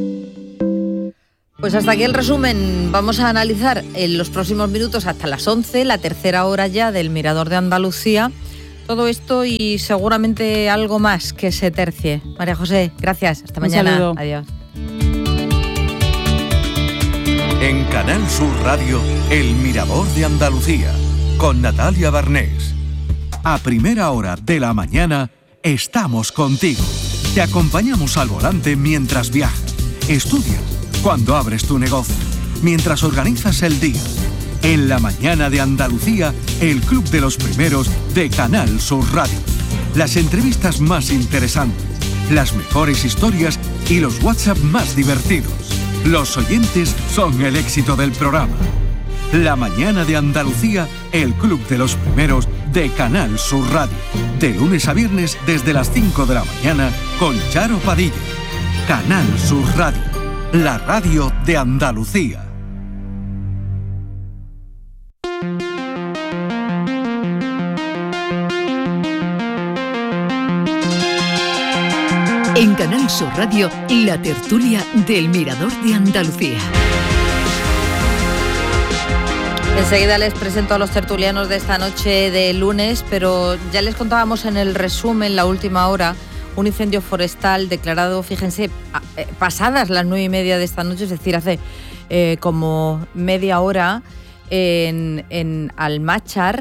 Pues hasta aquí el resumen. Vamos a analizar en los próximos minutos hasta las once, la tercera hora ya del Mirador de Andalucía. Todo esto y seguramente algo más que se tercie. María José, gracias. Hasta mañana. Un saludo. Adiós. En Canal Sur Radio, El Mirador de Andalucía, con Natalia Barnés. A primera hora de la mañana, estamos contigo. Te acompañamos al volante mientras viajas, estudias, cuando abres tu negocio, mientras organizas el día. En la mañana de Andalucía, el Club de los Primeros de Canal Sur Radio. Las entrevistas más interesantes, las mejores historias y los WhatsApp más divertidos. Los oyentes son el éxito del programa. La mañana de Andalucía, el Club de los Primeros de Canal Sur Radio. De lunes a viernes desde las cinco de la mañana con Charo Padilla. Canal Sur Radio, la radio de Andalucía. En Canal Sur Radio, la tertulia del Mirador de Andalucía. Enseguida les presento a los tertulianos de esta noche de lunes, pero ya les contábamos en el resumen, la última hora, un incendio forestal declarado, fíjense, pasadas las nueve y media de esta noche, es decir, hace eh, como media hora, en, en Almáchar,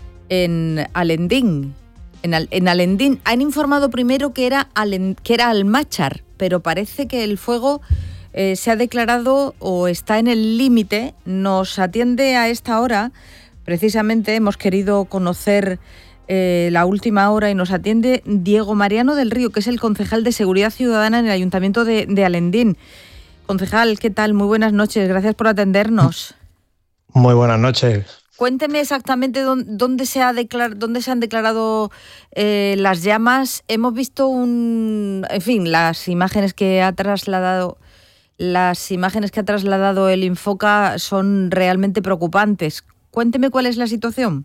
en Alendín. En, Al, en Alendín han informado primero que era, Alen, que era Almáchar, pero parece que el fuego eh, se ha declarado o está en el límite. Nos atiende a esta hora, precisamente hemos querido conocer eh, la última hora y nos atiende Diego Mariano del Río, que es el concejal de Seguridad Ciudadana en el Ayuntamiento de, de Alendín. Concejal, ¿qué tal? Muy buenas noches, gracias por atendernos. Muy buenas noches. Cuénteme exactamente dónde se, ha declar, dónde se han declarado eh, las llamas. Hemos visto un, en fin, las imágenes que ha trasladado, las imágenes que ha trasladado el Infoca son realmente preocupantes. Cuénteme cuál es la situación.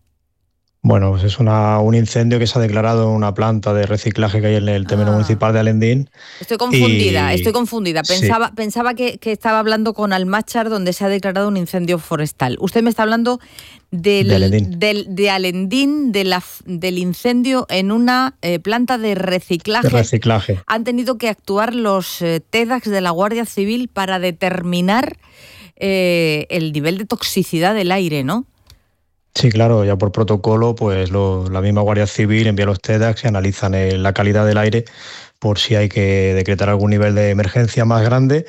Bueno, pues es una, un incendio que se ha declarado en una planta de reciclaje que hay en el término ah. municipal de Alendín. Estoy confundida, y... estoy confundida. Pensaba, sí. pensaba que, que estaba hablando con Almáchar, donde se ha declarado un incendio forestal. Usted me está hablando del, de Alendín, del, de Alendín de la, del incendio en una eh, planta de reciclaje. De reciclaje. Han tenido que actuar los eh, TEDx de la Guardia Civil para determinar eh, el nivel de toxicidad del aire, ¿no? Sí, claro, ya por protocolo, pues lo, la misma Guardia Civil envía los TEDx y analizan el, la calidad del aire por si hay que decretar algún nivel de emergencia más grande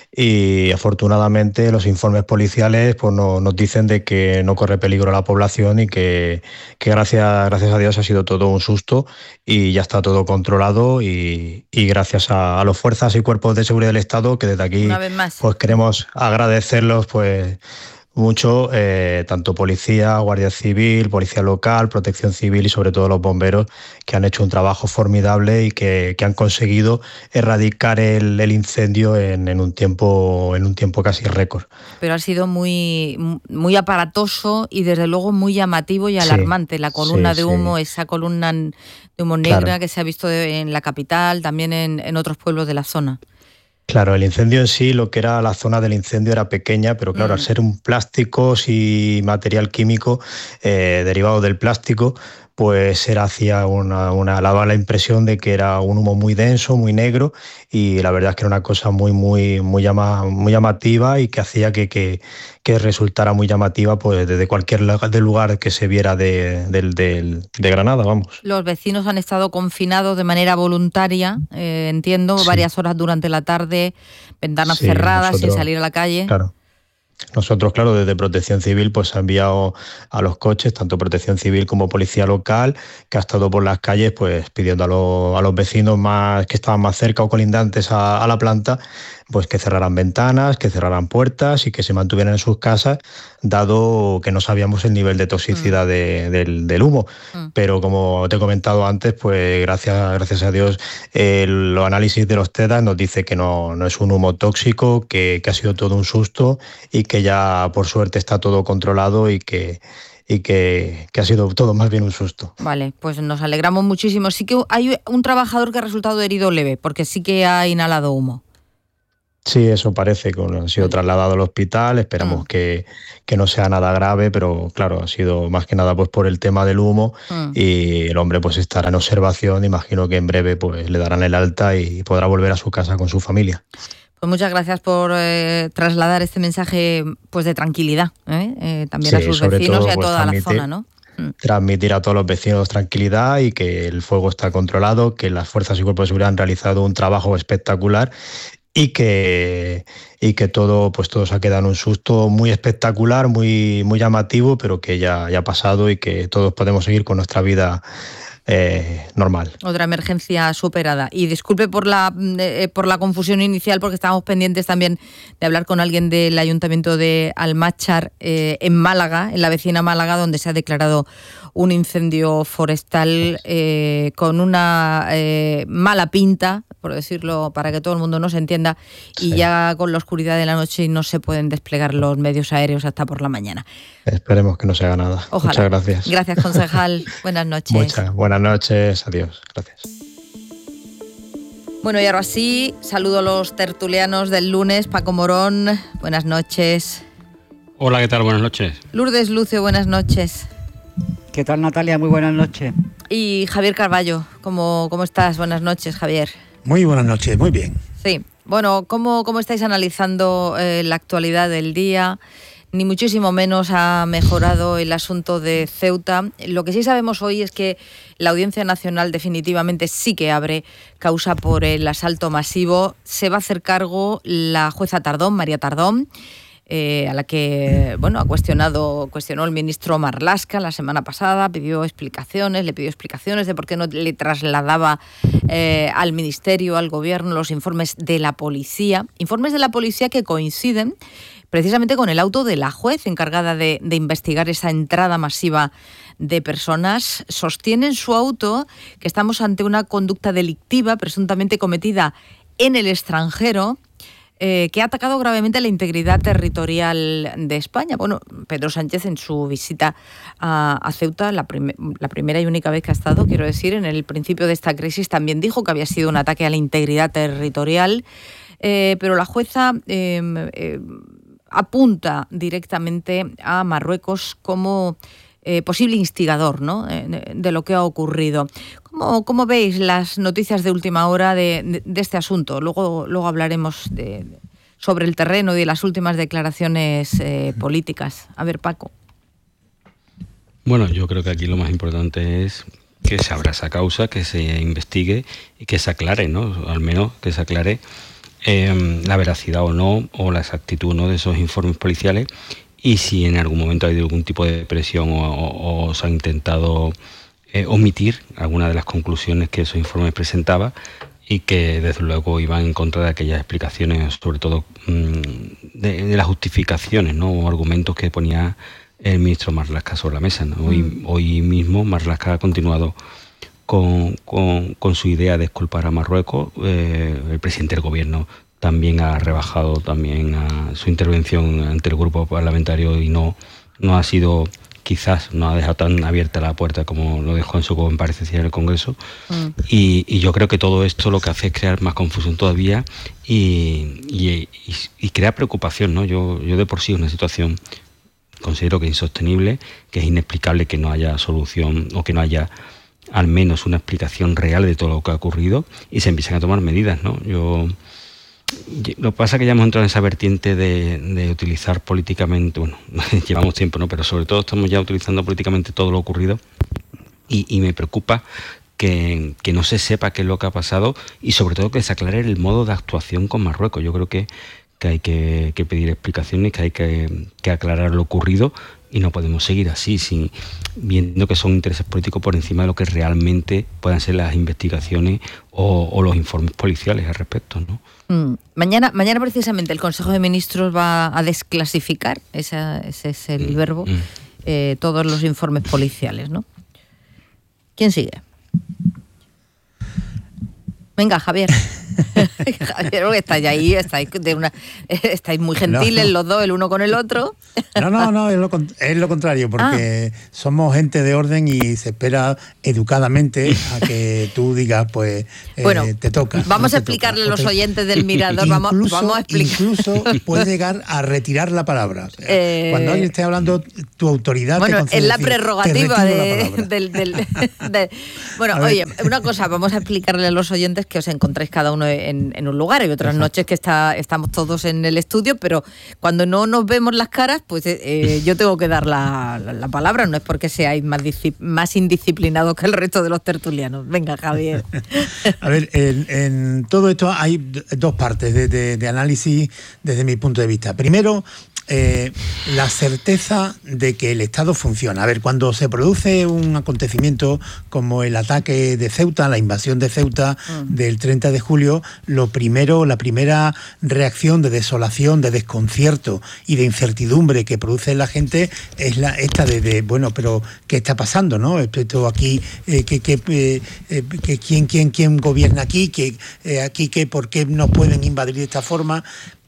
y afortunadamente los informes policiales pues no, nos dicen de que no corre peligro a la población y que, que gracias, gracias a Dios ha sido todo un susto y ya está todo controlado y, y gracias a, a las fuerzas y cuerpos de seguridad del Estado que desde aquí pues queremos agradecerlos pues mucho eh, tanto policía, guardia civil, policía local, protección civil y sobre todo los bomberos, que han hecho un trabajo formidable y que, que han conseguido erradicar el, el incendio en, en un tiempo en un tiempo casi récord. Pero ha sido muy, muy aparatoso y desde luego muy llamativo y alarmante. Sí, la columna sí, de humo, sí. esa columna de humo negra claro. que se ha visto en la capital, también en, en otros pueblos de la zona. Claro, el incendio en sí, lo que era la zona del incendio era pequeña, pero claro, mm. al ser un plásticos y material químico eh, derivado del plástico, pues era hacía una, una daba la impresión de que era un humo muy denso, muy negro, y la verdad es que era una cosa muy muy muy, llama, muy llamativa y que hacía que, que, que resultara muy llamativa pues desde cualquier lugar que se viera de, de, de, de Granada, vamos. Los vecinos han estado confinados de manera voluntaria, eh, entiendo, sí. varias horas durante la tarde, ventanas sí, cerradas, nosotros, sin salir a la calle. Claro. Nosotros, claro, desde Protección Civil pues ha enviado a los coches, tanto Protección Civil como Policía Local, que ha estado por las calles pues pidiendo a los, a los vecinos más que estaban más cerca o colindantes a, a la planta, pues que cerraran ventanas, que cerraran puertas y que se mantuvieran en sus casas, dado que no sabíamos el nivel de toxicidad mm. de, del, del humo. Mm. Pero como te he comentado antes, pues gracias, gracias a Dios, el, los análisis de los TEDx nos dice que no, no es un humo tóxico, que, que ha sido todo un susto y que ya por suerte está todo controlado y que y que, que ha sido todo más bien un susto. Vale, pues nos alegramos muchísimo. Sí que hay un trabajador que ha resultado herido leve, porque sí que ha inhalado humo. Sí, eso parece, que ha sido trasladado al hospital, esperamos mm. que, que no sea nada grave, pero claro, ha sido más que nada pues por el tema del humo mm. y el hombre pues estará en observación, imagino que en breve pues le darán el alta y podrá volver a su casa con su familia. Pues muchas gracias por eh, trasladar este mensaje pues de tranquilidad, ¿eh? Eh, también sí, a sus vecinos todo, y a pues, toda la zona, ¿no? Transmitir a todos los vecinos tranquilidad y que el fuego está controlado, que las fuerzas y cuerpos de seguridad han realizado un trabajo espectacular y que, y que todo, pues todo se ha quedado en un susto muy espectacular, muy, muy llamativo, pero que ya, ya ha pasado y que todos podemos seguir con nuestra vida eh, normal. Otra emergencia superada. Y disculpe por la, eh, por la confusión inicial, porque estábamos pendientes también de hablar con alguien del Ayuntamiento de Almáchar, eh, en Málaga, en la vecina Málaga, donde se ha declarado un incendio forestal eh, con una eh, mala pinta, por decirlo, para que todo el mundo nos entienda, y sí. ya con la oscuridad de la noche no se pueden desplegar los medios aéreos hasta por la mañana. Esperemos que no se haga nada. Ojalá. Muchas gracias. Gracias, concejal. Buenas noches. Muchas buenas noches. Adiós. Gracias. Bueno, y ahora sí, saludo a los tertulianos del lunes. Paco Morón, buenas noches. Hola, ¿qué tal? Buenas noches. Lourdes Lucio, buenas noches. ¿Qué tal, Natalia? Muy buenas noches. Y Javier Carballo, ¿cómo, cómo estás? Buenas noches, Javier. Muy buenas noches, muy bien. Sí, bueno, ¿cómo, cómo estáis analizando eh, la actualidad del día? Ni muchísimo menos ha mejorado el asunto de Ceuta. Lo que sí sabemos hoy es que la Audiencia Nacional definitivamente sí que abre causa por el asalto masivo. Se va a hacer cargo la jueza Tardón, María Tardón, Eh, a la que bueno ha cuestionado cuestionó el ministro Marlaska la semana pasada, pidió explicaciones, le pidió explicaciones de por qué no le trasladaba eh, al ministerio, al gobierno, los informes de la policía, informes de la policía que coinciden precisamente con el auto de la juez encargada de, de investigar esa entrada masiva de personas. Sostiene en su auto que estamos ante una conducta delictiva presuntamente cometida en el extranjero, Eh, que ha atacado gravemente la integridad territorial de España. Bueno, Pedro Sánchez en su visita a, a Ceuta, la, prim- la primera y única vez que ha estado, quiero decir, en el principio de esta crisis, también dijo que había sido un ataque a la integridad territorial, eh, pero la jueza eh, eh, apunta directamente a Marruecos como Eh, posible instigador, ¿no?, eh, de, de lo que ha ocurrido. ¿Cómo, cómo veis las noticias de última hora de, de, de este asunto? Luego, luego hablaremos de, de, sobre el terreno y de las últimas declaraciones eh, políticas. A ver, Paco. Bueno, yo creo que aquí lo más importante es que se abra esa causa, que se investigue y que se aclare, ¿no?, al menos que se aclare eh, la veracidad o no, o la exactitud, ¿no?, de esos informes policiales. Y si en algún momento ha habido algún tipo de presión o, o, o se ha intentado eh, omitir alguna de las conclusiones que esos informes presentaban, y que desde luego iban en contra de aquellas explicaciones, sobre todo mmm, de, de las justificaciones, ¿no? O argumentos que ponía el ministro Marlaska sobre la mesa, ¿no? Hoy, mm. hoy mismo Marlaska ha continuado con, con, con su idea de exculpar a Marruecos. Eh, el presidente del gobierno también ha rebajado también a su intervención ante el grupo parlamentario y no, no ha sido, quizás no ha dejado tan abierta la puerta como lo dejó en su comparecencia en el Congreso. Mm. Y, y yo creo que todo esto lo que hace es crear más confusión todavía y, y, y, y crear preocupación, ¿no? Yo, yo de por sí es una situación, considero que es insostenible, que es inexplicable que no haya solución o que no haya al menos una explicación real de todo lo que ha ocurrido y se empiezan a tomar medidas, ¿no? Yo... Lo que pasa es que ya hemos entrado en esa vertiente de, de utilizar políticamente, bueno, llevamos tiempo, ¿no? Pero sobre todo estamos ya utilizando políticamente todo lo ocurrido y, y me preocupa que, que no se sepa qué es lo que ha pasado y sobre todo que se aclare el modo de actuación con Marruecos. Yo creo que, que hay que, que pedir explicaciones, que hay que, que aclarar lo ocurrido y no podemos seguir así, sin, viendo que son intereses políticos por encima de lo que realmente puedan ser las investigaciones o, o los informes policiales al respecto, ¿no? Mm. Mañana, mañana precisamente el Consejo de Ministros va a desclasificar, esa, ese es el mm. verbo, mm. Eh, todos los informes policiales, ¿no? ¿Quién sigue? Venga, Javier. Javier, porque estáis ahí, estáis, de una, estáis muy gentiles no. los dos, el uno con el otro. No, no, no, es lo, es lo contrario, porque ah. somos gente de orden y se espera educadamente a que tú digas, pues, bueno, eh, te toca. Vamos no a explicarle a los te... oyentes del Mirador, incluso, vamos, vamos a explicar. Incluso puedes llegar a retirar la palabra. O sea, eh... Cuando alguien esté hablando, tu autoridad bueno, te concede es la decir, prerrogativa de, del... del de, bueno, oye, una cosa, vamos a explicarle a los oyentes que os encontráis cada uno en, en un lugar. Hay otras Exacto. noches que está, estamos todos en el estudio, pero cuando no nos vemos las caras, pues eh, yo tengo que dar la, la, la palabra. No es porque seáis más, más indisciplinados que el resto de los tertulianos. Venga, Javier. A ver, en, en todo esto hay dos partes de, de, de análisis desde mi punto de vista. Primero, Eh, la certeza de que el Estado funciona. A ver, cuando se produce un acontecimiento como el ataque de Ceuta, la invasión de Ceuta mm. del treinta de julio, lo primero, la primera reacción de desolación, de desconcierto y de incertidumbre que produce en la gente es la esta de, de bueno, pero ¿qué está pasando, no? Esto aquí, eh, que, que, eh, eh, que quién, quién, quién gobierna aquí, que eh, aquí, que por qué nos pueden invadir de esta forma.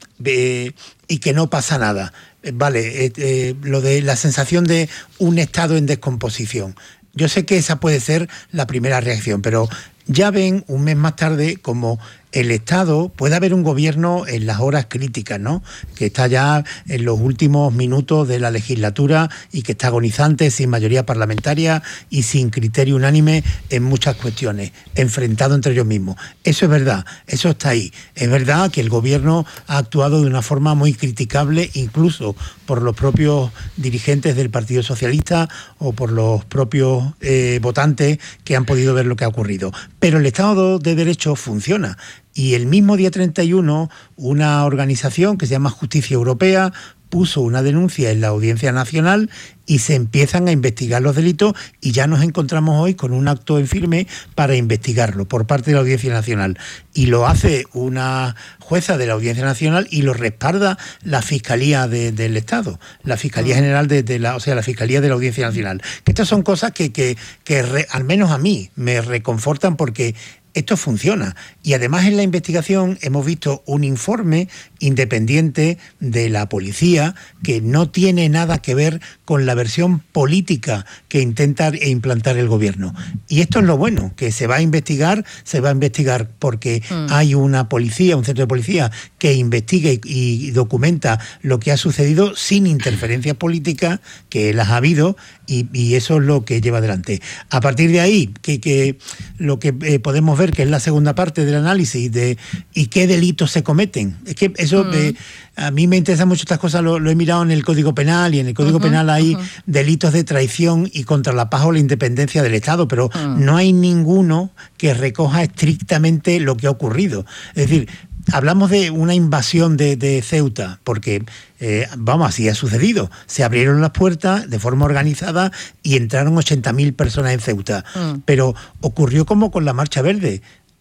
Eh, y que no pasa nada. Eh, vale, eh, eh, lo de la sensación de un Estado en descomposición. Yo sé que esa puede ser la primera reacción, pero ya ven un mes más tarde como el Estado, puede haber un gobierno en las horas críticas, ¿no? Que está ya en los últimos minutos de la legislatura y que está agonizante, sin mayoría parlamentaria y sin criterio unánime en muchas cuestiones, enfrentado entre ellos mismos. Eso es verdad, eso está ahí. Es verdad que el gobierno ha actuado de una forma muy criticable, incluso por los propios dirigentes del Partido Socialista o por los propios eh, votantes que han podido ver lo que ha ocurrido. Pero el Estado de Derecho funciona. Y el mismo día treinta y uno, una organización que se llama Justicia Europea puso una denuncia en la Audiencia Nacional y se empiezan a investigar los delitos y ya nos encontramos hoy con un acto en firme para investigarlo por parte de la Audiencia Nacional. Y lo hace una jueza de la Audiencia Nacional y lo respalda la Fiscalía de, del Estado, la Fiscalía General de, de la, o sea, la Fiscalía de la Audiencia Nacional. Que estas son cosas que, que, que re, al menos a mí me reconfortan porque esto funciona. Y además en la investigación hemos visto un informe independiente de la policía que no tiene nada que ver con la versión política que intenta implantar el gobierno. Y esto es lo bueno, que se va a investigar, se va a investigar porque mm. hay una policía, un centro de policía que investiga y, y documenta lo que ha sucedido sin interferencia política, que las ha habido, y, y eso es lo que lleva adelante. A partir de ahí, que, que lo que eh, podemos ver que es la segunda parte del análisis de y qué delitos se cometen. Es que eso mm. eh, a mí me interesan mucho estas cosas, lo, lo he mirado en el Código Penal y en el Código uh-huh, Penal hay uh-huh. delitos de traición y contra la paz o la independencia del Estado, pero uh-huh. no hay ninguno que recoja estrictamente lo que ha ocurrido. Es decir, hablamos de una invasión de, de Ceuta, porque, eh, vamos, así ha sucedido. Se abrieron las puertas de forma organizada y entraron ochenta mil personas en Ceuta. Mm. Pero ocurrió como con la Marcha Verde.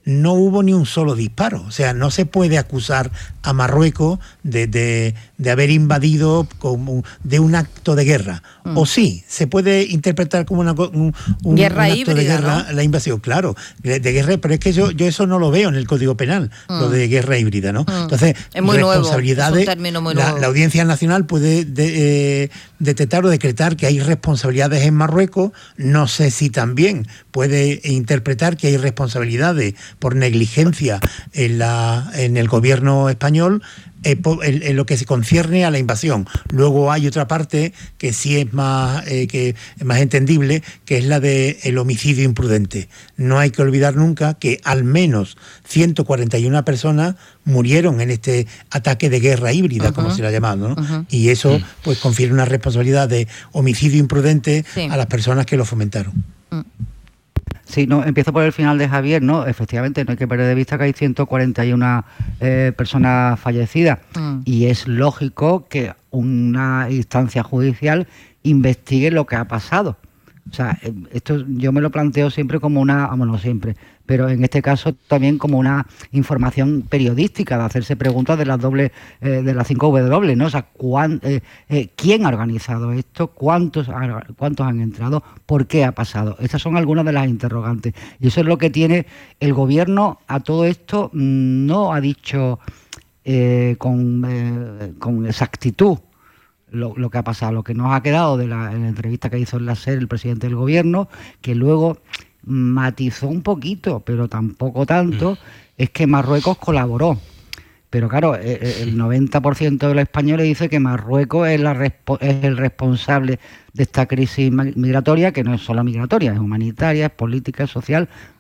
no hubo ni un solo disparo. O sea, no se puede acusar a Marruecos de, de, de haber invadido como de un acto de guerra. Mm. O sí, se puede interpretar como una, un, un, guerra un acto híbrida, de guerra, ¿no? La invasión, claro, de, de guerra, pero es que yo, yo eso no lo veo en el Código Penal, mm. lo de guerra híbrida, ¿no? Mm. Entonces, es muy responsabilidades, nuevo, es un término muy la, nuevo. la Audiencia Nacional puede de, eh, detectar o decretar que hay responsabilidades en Marruecos, no sé si también puede interpretar que hay responsabilidades por negligencia en, la, en el gobierno español eh, en, en lo que se concierne a la invasión. Luego hay otra parte que sí es más, eh, que es más entendible, que es la del homicidio imprudente. No hay que olvidar nunca que al menos ciento cuarenta y una personas murieron en este ataque de guerra híbrida, uh-huh. como se le ha llamado, ¿no? Uh-huh. Y eso pues confiere una responsabilidad de homicidio imprudente sí. a las personas que lo fomentaron. Uh. Sí, no, empiezo por el final de Javier, ¿no? Efectivamente, no hay que perder de vista que hay ciento cuarenta y una eh, personas fallecidas mm. y es lógico que una instancia judicial investigue lo que ha pasado. O sea, esto yo me lo planteo siempre como una, bueno, siempre, pero en este caso también como una información periodística, de hacerse preguntas de las dobles, eh, de las cinco W, ¿no? O sea, ¿cuán, eh, eh, ¿quién ha organizado esto? ¿Cuántos, ¿Cuántos han entrado? ¿Por qué ha pasado? Estas son algunas de las interrogantes. Y eso es lo que tiene el gobierno a todo esto, no ha dicho eh, con, eh, con exactitud. Lo, lo que ha pasado, lo que nos ha quedado de la, en la entrevista que hizo en la SER el presidente del gobierno, que luego matizó un poquito, pero tampoco tanto, mm. es que Marruecos colaboró. Pero claro, el noventa por ciento de los españoles dice que Marruecos es, la respo- es el responsable de esta crisis migratoria, que no es solo migratoria, es humanitaria, es política, es social.